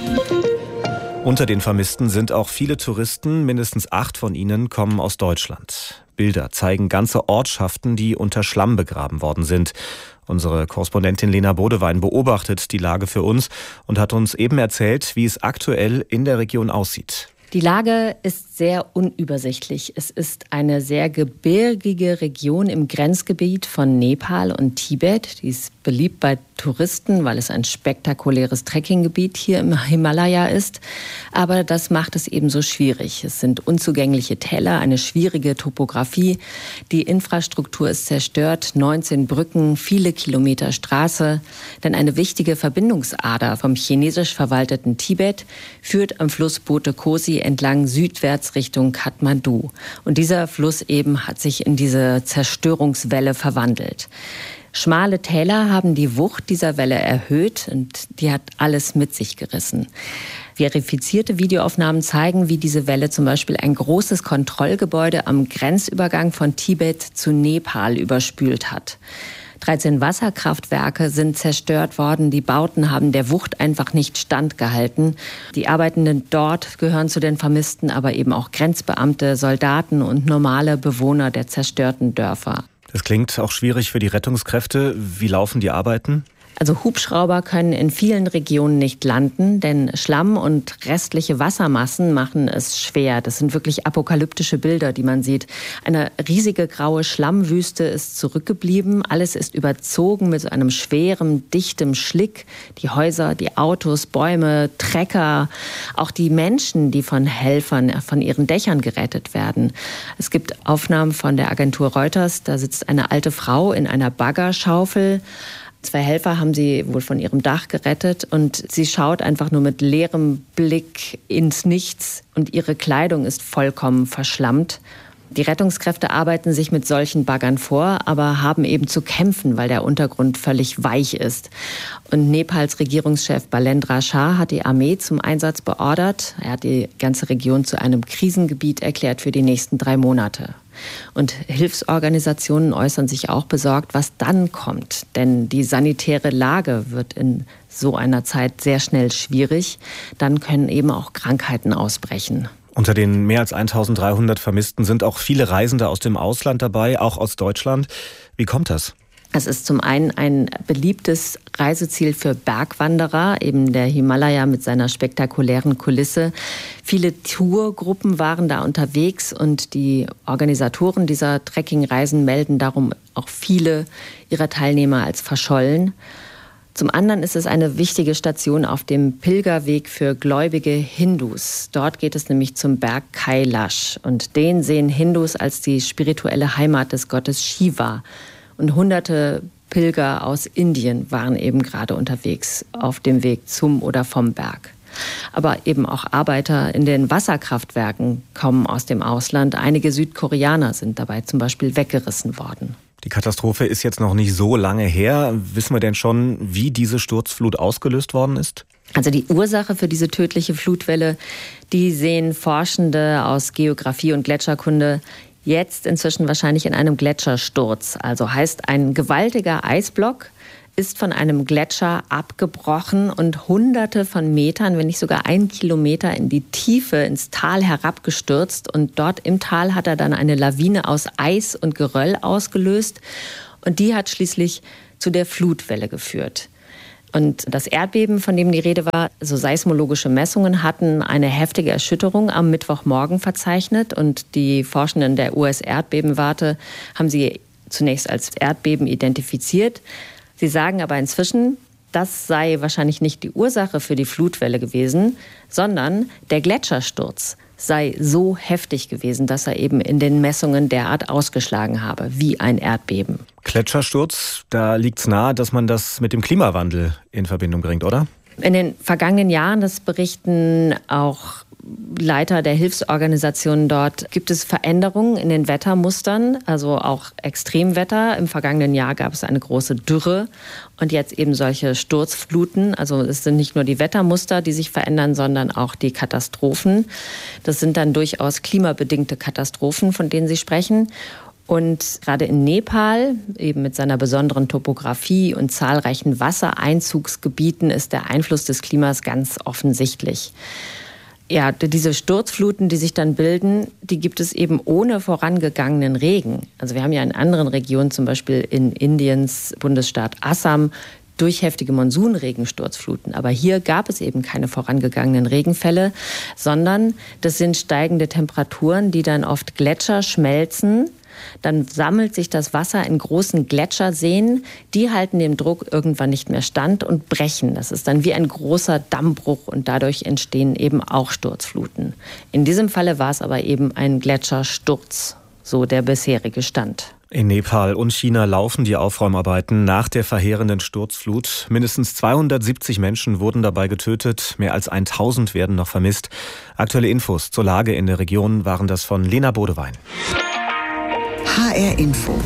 Unter den Vermissten sind auch viele Touristen, mindestens acht von ihnen kommen aus Deutschland. Bilder zeigen ganze Ortschaften, die unter Schlamm begraben worden sind. Unsere Korrespondentin Lena Bodewein beobachtet die Lage für uns und hat uns eben erzählt, wie es aktuell in der Region aussieht. Die Lage ist sehr unübersichtlich. Es ist eine sehr gebirgige Region im Grenzgebiet von Nepal und Tibet. Die ist beliebt bei Touristen, weil es ein spektakuläres Trekkinggebiet hier im Himalaya ist. Aber das macht es ebenso schwierig. Es sind unzugängliche Täler, eine schwierige Topografie. Die Infrastruktur ist zerstört, neunzehn Brücken, viele Kilometer Straße. Denn eine wichtige Verbindungsader vom chinesisch verwalteten Tibet führt am Fluss Bote Kosi entlang südwärts Richtung Kathmandu. Und dieser Fluss eben hat sich in diese Zerstörungswelle verwandelt. Schmale Täler haben die Wucht dieser Welle erhöht und die hat alles mit sich gerissen. Verifizierte Videoaufnahmen zeigen, wie diese Welle zum Beispiel ein großes Kontrollgebäude am Grenzübergang von Tibet zu Nepal überspült hat. dreizehn Wasserkraftwerke sind zerstört worden. Die Bauten haben der Wucht einfach nicht standgehalten. Die Arbeitenden dort gehören zu den Vermissten, aber eben auch Grenzbeamte, Soldaten und normale Bewohner der zerstörten Dörfer. Das klingt auch schwierig für die Rettungskräfte. Wie laufen die Arbeiten? Also Hubschrauber können in vielen Regionen nicht landen, denn Schlamm und restliche Wassermassen machen es schwer. Das sind wirklich apokalyptische Bilder, die man sieht. Eine riesige graue Schlammwüste ist zurückgeblieben. Alles ist überzogen mit so einem schweren, dichtem Schlick. Die Häuser, die Autos, Bäume, Trecker, auch die Menschen, die von Helfern von ihren Dächern gerettet werden. Es gibt Aufnahmen von der Agentur Reuters. Da sitzt eine alte Frau in einer Baggerschaufel. Zwei Helfer haben sie wohl von ihrem Dach gerettet und sie schaut einfach nur mit leerem Blick ins Nichts und ihre Kleidung ist vollkommen verschlammt. Die Rettungskräfte arbeiten sich mit solchen Baggern vor, aber haben eben zu kämpfen, weil der Untergrund völlig weich ist. Und Nepals Regierungschef Balendra Shah hat die Armee zum Einsatz beordert. Er hat die ganze Region zu einem Krisengebiet erklärt für die nächsten drei Monate. Und Hilfsorganisationen äußern sich auch besorgt, was dann kommt. Denn die sanitäre Lage wird in so einer Zeit sehr schnell schwierig. Dann können eben auch Krankheiten ausbrechen. Unter den mehr als eintausenddreihundert Vermissten sind auch viele Reisende aus dem Ausland dabei, auch aus Deutschland. Wie kommt das? Es ist zum einen ein beliebtes Reiseziel für Bergwanderer, eben der Himalaya mit seiner spektakulären Kulisse. Viele Tourgruppen waren da unterwegs und die Organisatoren dieser Trekkingreisen melden darum auch viele ihrer Teilnehmer als verschollen. Zum anderen ist es eine wichtige Station auf dem Pilgerweg für gläubige Hindus. Dort geht es nämlich zum Berg Kailash. Und den sehen Hindus als die spirituelle Heimat des Gottes Shiva. Und hunderte Pilger aus Indien waren eben gerade unterwegs auf dem Weg zum oder vom Berg. Aber eben auch Arbeiter in den Wasserkraftwerken kommen aus dem Ausland. Einige Südkoreaner sind dabei zum Beispiel weggerissen worden. Die Katastrophe ist jetzt noch nicht so lange her. Wissen wir denn schon, wie diese Sturzflut ausgelöst worden ist? Also die Ursache für diese tödliche Flutwelle, die sehen Forschende aus Geografie und Gletscherkunde jetzt inzwischen wahrscheinlich in einem Gletschersturz. Also heißt, ein gewaltiger Eisblock ist von einem Gletscher abgebrochen und hunderte von Metern, wenn nicht sogar ein Kilometer in die Tiefe, ins Tal herabgestürzt. Und dort im Tal hat er dann eine Lawine aus Eis und Geröll ausgelöst. Und die hat schließlich zu der Flutwelle geführt. Und das Erdbeben, von dem die Rede war, so seismologische Messungen hatten eine heftige Erschütterung am Mittwochmorgen verzeichnet. Und die Forschenden der U S-Erdbebenwarte haben sie zunächst als Erdbeben identifiziert. Sie sagen aber inzwischen, das sei wahrscheinlich nicht die Ursache für die Flutwelle gewesen, sondern der Gletschersturz sei so heftig gewesen, dass er eben in den Messungen derart ausgeschlagen habe, wie ein Erdbeben. Gletschersturz, da liegt's nahe, dass man das mit dem Klimawandel in Verbindung bringt, oder? In den vergangenen Jahren, das berichten auch Leiter der Hilfsorganisationen dort, gibt es Veränderungen in den Wettermustern, also auch Extremwetter. Im vergangenen Jahr gab es eine große Dürre und jetzt eben solche Sturzfluten. Also es sind nicht nur die Wettermuster, die sich verändern, sondern auch die Katastrophen. Das sind dann durchaus klimabedingte Katastrophen, von denen Sie sprechen. Und gerade in Nepal, eben mit seiner besonderen Topografie und zahlreichen Wassereinzugsgebieten, ist der Einfluss des Klimas ganz offensichtlich. Ja, diese Sturzfluten, die sich dann bilden, die gibt es eben ohne vorangegangenen Regen. Also wir haben ja in anderen Regionen, zum Beispiel in Indiens Bundesstaat Assam, durch heftige Monsunregensturzfluten. Aber hier gab es eben keine vorangegangenen Regenfälle, sondern das sind steigende Temperaturen, die dann oft Gletscher schmelzen. Dann sammelt sich das Wasser in großen Gletscherseen. Die halten dem Druck irgendwann nicht mehr stand und brechen. Das ist dann wie ein großer Dammbruch und dadurch entstehen eben auch Sturzfluten. In diesem Falle war es aber eben ein Gletschersturz, so der bisherige Stand. In Nepal und China laufen die Aufräumarbeiten nach der verheerenden Sturzflut. Mindestens zweihundertsiebzig Menschen wurden dabei getötet, mehr als tausend werden noch vermisst. Aktuelle Infos zur Lage in der Region waren das von Lena Bodewein. H R Info.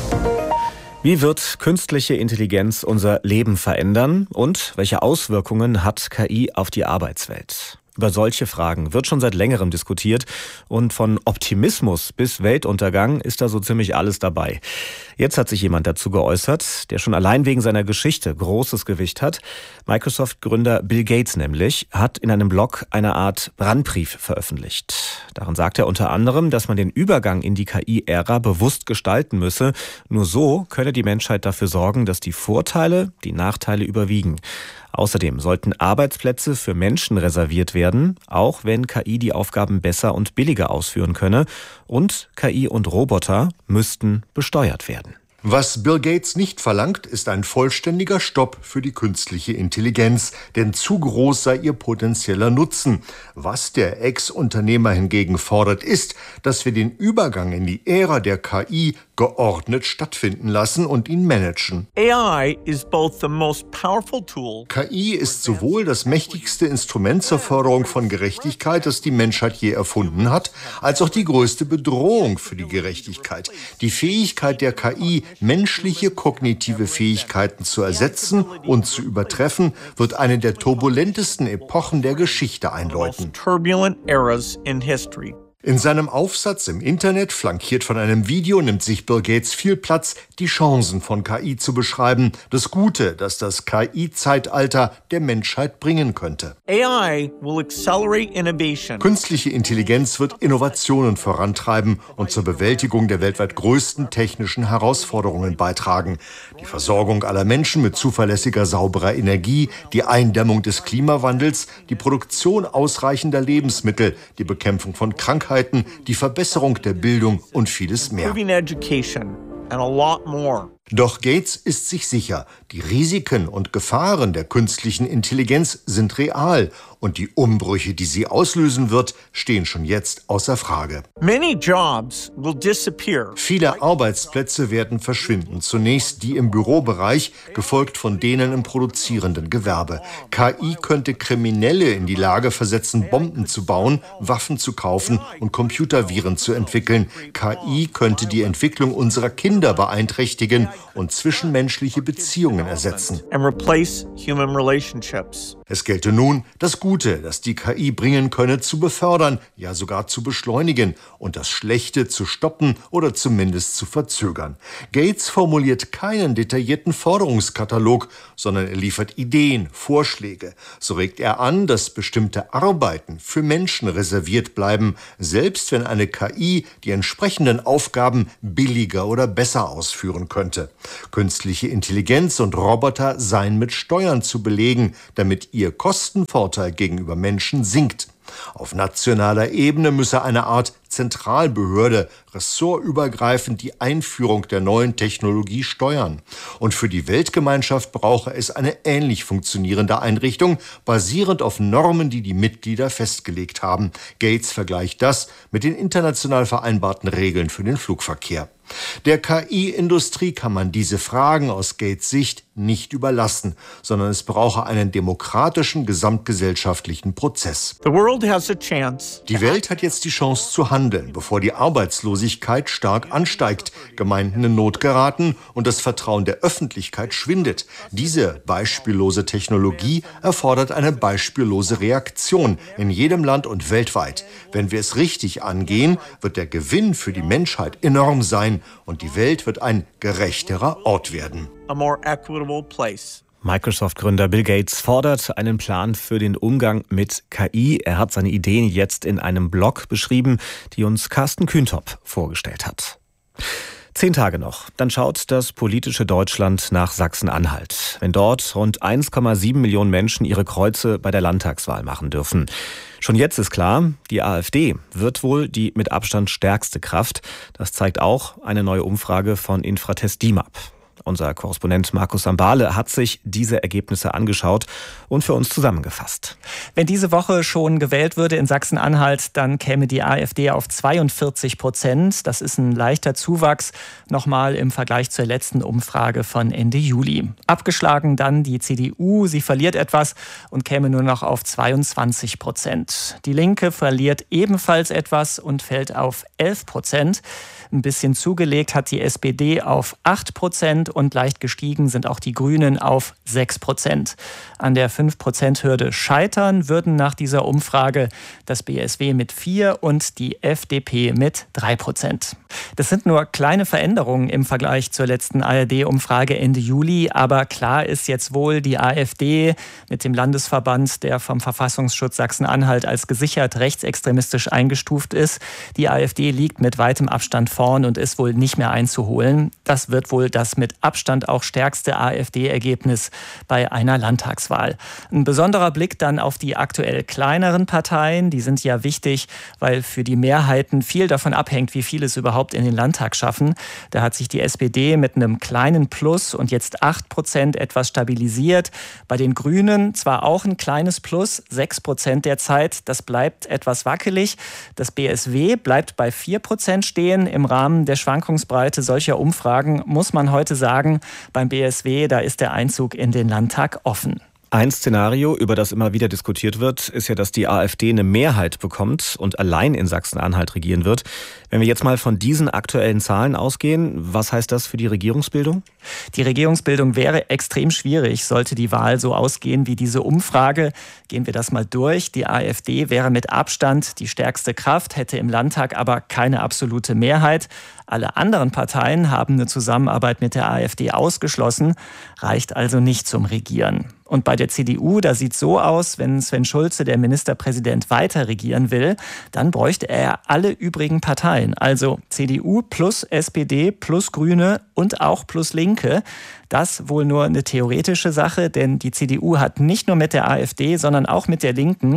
Wie wird künstliche Intelligenz unser Leben verändern und welche Auswirkungen hat K I auf die Arbeitswelt? Über solche Fragen wird schon seit längerem diskutiert und von Optimismus bis Weltuntergang ist da so ziemlich alles dabei. Jetzt hat sich jemand dazu geäußert, der schon allein wegen seiner Geschichte großes Gewicht hat. Microsoft-Gründer Bill Gates nämlich hat in einem Blog eine Art Brandbrief veröffentlicht. Darin sagt er unter anderem, dass man den Übergang in die K I-Ära bewusst gestalten müsse. Nur so könne die Menschheit dafür sorgen, dass die Vorteile die Nachteile überwiegen. Außerdem sollten Arbeitsplätze für Menschen reserviert werden, auch wenn K I die Aufgaben besser und billiger ausführen könne. Und K I und Roboter müssten besteuert werden. Was Bill Gates nicht verlangt, ist ein vollständiger Stopp für die künstliche Intelligenz, denn zu groß sei ihr potenzieller Nutzen. Was der Ex-Unternehmer hingegen fordert, ist, dass wir den Übergang in die Ära der K I geordnet stattfinden lassen und ihn managen. A I is both the most powerful tool. K I ist sowohl das mächtigste Instrument zur Förderung von Gerechtigkeit, das die Menschheit je erfunden hat, als auch die größte Bedrohung für die Gerechtigkeit. Die Fähigkeit der K I, menschliche kognitive Fähigkeiten zu ersetzen und zu übertreffen, wird eine der turbulentesten Epochen der Geschichte einläuten. In seinem Aufsatz im Internet, flankiert von einem Video, nimmt sich Bill Gates viel Platz, die Chancen von K I zu beschreiben, das Gute, das das K I-Zeitalter der Menschheit bringen könnte. A I will accelerate innovation. Künstliche Intelligenz wird Innovationen vorantreiben und zur Bewältigung der weltweit größten technischen Herausforderungen beitragen. Die Versorgung aller Menschen mit zuverlässiger, sauberer Energie, die Eindämmung des Klimawandels, die Produktion ausreichender Lebensmittel, die Bekämpfung von Krankheiten, die Verbesserung der Bildung und vieles mehr. Doch Gates ist sich sicher, die Risiken und Gefahren der künstlichen Intelligenz sind real und die Umbrüche, die sie auslösen wird, stehen schon jetzt außer Frage. Many jobs will disappear. Viele Arbeitsplätze werden verschwinden. Zunächst die im Bürobereich, gefolgt von denen im produzierenden Gewerbe. K I könnte Kriminelle in die Lage versetzen, Bomben zu bauen, Waffen zu kaufen und Computerviren zu entwickeln. K I könnte die Entwicklung unserer Kinder beeinträchtigen und zwischenmenschliche Beziehungen ersetzen. And replace human relationships. Es gelte nun, das Gute, das die K I bringen könne, zu befördern, ja sogar zu beschleunigen und das Schlechte zu stoppen oder zumindest zu verzögern. Gates formuliert keinen detaillierten Forderungskatalog, sondern er liefert Ideen, Vorschläge. So regt er an, dass bestimmte Arbeiten für Menschen reserviert bleiben, selbst wenn eine K I die entsprechenden Aufgaben billiger oder besser ausführen könnte. Künstliche Intelligenz und Roboter seien mit Steuern zu belegen, damit ihr Kostenvorteil gegenüber Menschen sinkt. Auf nationaler Ebene müsse eine Art Zentralbehörde ressortübergreifend die Einführung der neuen Technologie steuern. Und für die Weltgemeinschaft brauche es eine ähnlich funktionierende Einrichtung, basierend auf Normen, die die Mitglieder festgelegt haben. Gates vergleicht das mit den international vereinbarten Regeln für den Flugverkehr. Der K I-Industrie kann man diese Fragen aus Gates Sicht nicht überlassen, sondern es brauche einen demokratischen, gesamtgesellschaftlichen Prozess. The world has a chance. Die Welt hat jetzt die Chance zu handeln, bevor die Arbeitslosigkeit stark ansteigt, Gemeinden in Not geraten und das Vertrauen der Öffentlichkeit schwindet. Diese beispiellose Technologie erfordert eine beispiellose Reaktion in jedem Land und weltweit. Wenn wir es richtig angehen, wird der Gewinn für die Menschheit enorm sein und die Welt wird ein gerechterer Ort werden. A more equitable place. Microsoft-Gründer Bill Gates fordert einen Plan für den Umgang mit K I. Er hat seine Ideen jetzt in einem Blog beschrieben, die uns Carsten Kühntop vorgestellt hat. Zehn Tage noch, dann schaut das politische Deutschland nach Sachsen-Anhalt. Wenn dort rund eins Komma sieben Millionen Menschen ihre Kreuze bei der Landtagswahl machen dürfen. Schon jetzt ist klar, die AfD wird wohl die mit Abstand stärkste Kraft. Das zeigt auch eine neue Umfrage von Infratest DIMAP. Unser Korrespondent Markus Sambale hat sich diese Ergebnisse angeschaut und für uns zusammengefasst. Wenn diese Woche schon gewählt würde in Sachsen-Anhalt, dann käme die AfD auf zweiundvierzig Prozent. Das ist ein leichter Zuwachs, nochmal im Vergleich zur letzten Umfrage von Ende Juli. Abgeschlagen dann die C D U. Sie verliert etwas und käme nur noch auf zweiundzwanzig Prozent. Die Linke verliert ebenfalls etwas und fällt auf elf Prozent. Ein bisschen zugelegt hat die S P D auf acht Prozent und leicht gestiegen sind auch die Grünen auf sechs Prozent. An der fünf Prozent Hürde scheitern würden nach dieser Umfrage das B S W mit vier und die F D P mit drei Prozent. Das sind nur kleine Veränderungen im Vergleich zur letzten A R D-Umfrage Ende Juli, aber klar ist jetzt wohl, die AfD mit dem Landesverband, der vom Verfassungsschutz Sachsen-Anhalt als gesichert rechtsextremistisch eingestuft ist, die AfD liegt mit weitem Abstand vorn und ist wohl nicht mehr einzuholen. Das wird wohl das mit Abstand auch stärkste AfD-Ergebnis bei einer Landtagswahl. Ein besonderer Blick dann auf die aktuell kleineren Parteien. Die sind ja wichtig, weil für die Mehrheiten viel davon abhängt, wie viele es überhaupt in den Landtag schaffen. Da hat sich die S P D mit einem kleinen Plus und jetzt acht Prozent etwas stabilisiert. Bei den Grünen zwar auch ein kleines Plus, sechs Prozent derzeit. Das bleibt etwas wackelig. Das B S W bleibt bei vier Prozent stehen. Im Rahmen der Schwankungsbreite solcher Umfragen muss man heute sagen, beim B S W, da ist der Einzug in den Landtag offen. Ein Szenario, über das immer wieder diskutiert wird, ist ja, dass die AfD eine Mehrheit bekommt und allein in Sachsen-Anhalt regieren wird. Wenn wir jetzt mal von diesen aktuellen Zahlen ausgehen, was heißt das für die Regierungsbildung? Die Regierungsbildung wäre extrem schwierig, sollte die Wahl so ausgehen wie diese Umfrage. Gehen wir das mal durch. Die AfD wäre mit Abstand die stärkste Kraft, hätte im Landtag aber keine absolute Mehrheit. Alle anderen Parteien haben eine Zusammenarbeit mit der AfD ausgeschlossen, reicht also nicht zum Regieren. Und bei der C D U, da sieht es so aus, wenn Sven Schulze, der Ministerpräsident, weiter regieren will, dann bräuchte er alle übrigen Parteien. Also C D U plus S P D plus Grüne und auch plus Linke. Das wohl nur eine theoretische Sache, denn die C D U hat nicht nur mit der AfD, sondern auch mit der Linken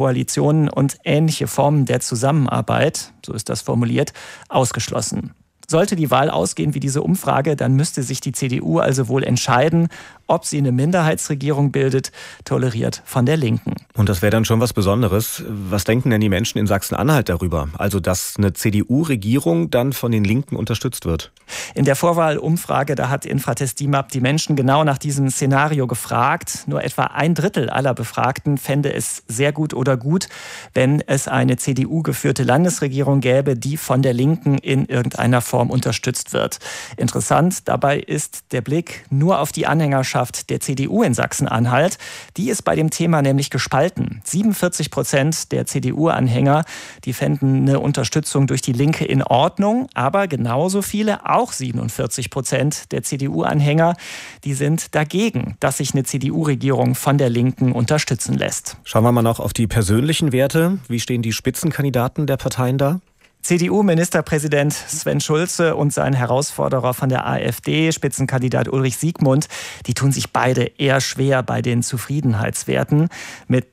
Koalitionen und ähnliche Formen der Zusammenarbeit, so ist das formuliert, ausgeschlossen. Sollte die Wahl ausgehen wie diese Umfrage, dann müsste sich die C D U also wohl entscheiden, ob sie eine Minderheitsregierung bildet, toleriert von der Linken. Und das wäre dann schon was Besonderes. Was denken denn die Menschen in Sachsen-Anhalt darüber? Also, dass eine C D U-Regierung dann von den Linken unterstützt wird? In der Vorwahlumfrage, da hat Infratest D I M A P die Menschen genau nach diesem Szenario gefragt. Nur etwa ein Drittel aller Befragten fände es sehr gut oder gut, wenn es eine C D U-geführte Landesregierung gäbe, die von der Linken in irgendeiner Form unterstützt wird. Interessant dabei ist der Blick nur auf die Anhängerschaft der C D U in Sachsen-Anhalt. Die ist bei dem Thema nämlich gespalten. siebenundvierzig Prozent der C D U-Anhänger, die fänden eine Unterstützung durch die Linke in Ordnung, aber genauso viele, auch siebenundvierzig Prozent der C D U-Anhänger, die sind dagegen, dass sich eine C D U-Regierung von der Linken unterstützen lässt. Schauen wir mal noch auf die persönlichen Werte. Wie stehen die Spitzenkandidaten der Parteien da? C D U-Ministerpräsident Sven Schulze und sein Herausforderer von der AfD, Spitzenkandidat Ulrich Siegmund, die tun sich beide eher schwer bei den Zufriedenheitswerten. Mit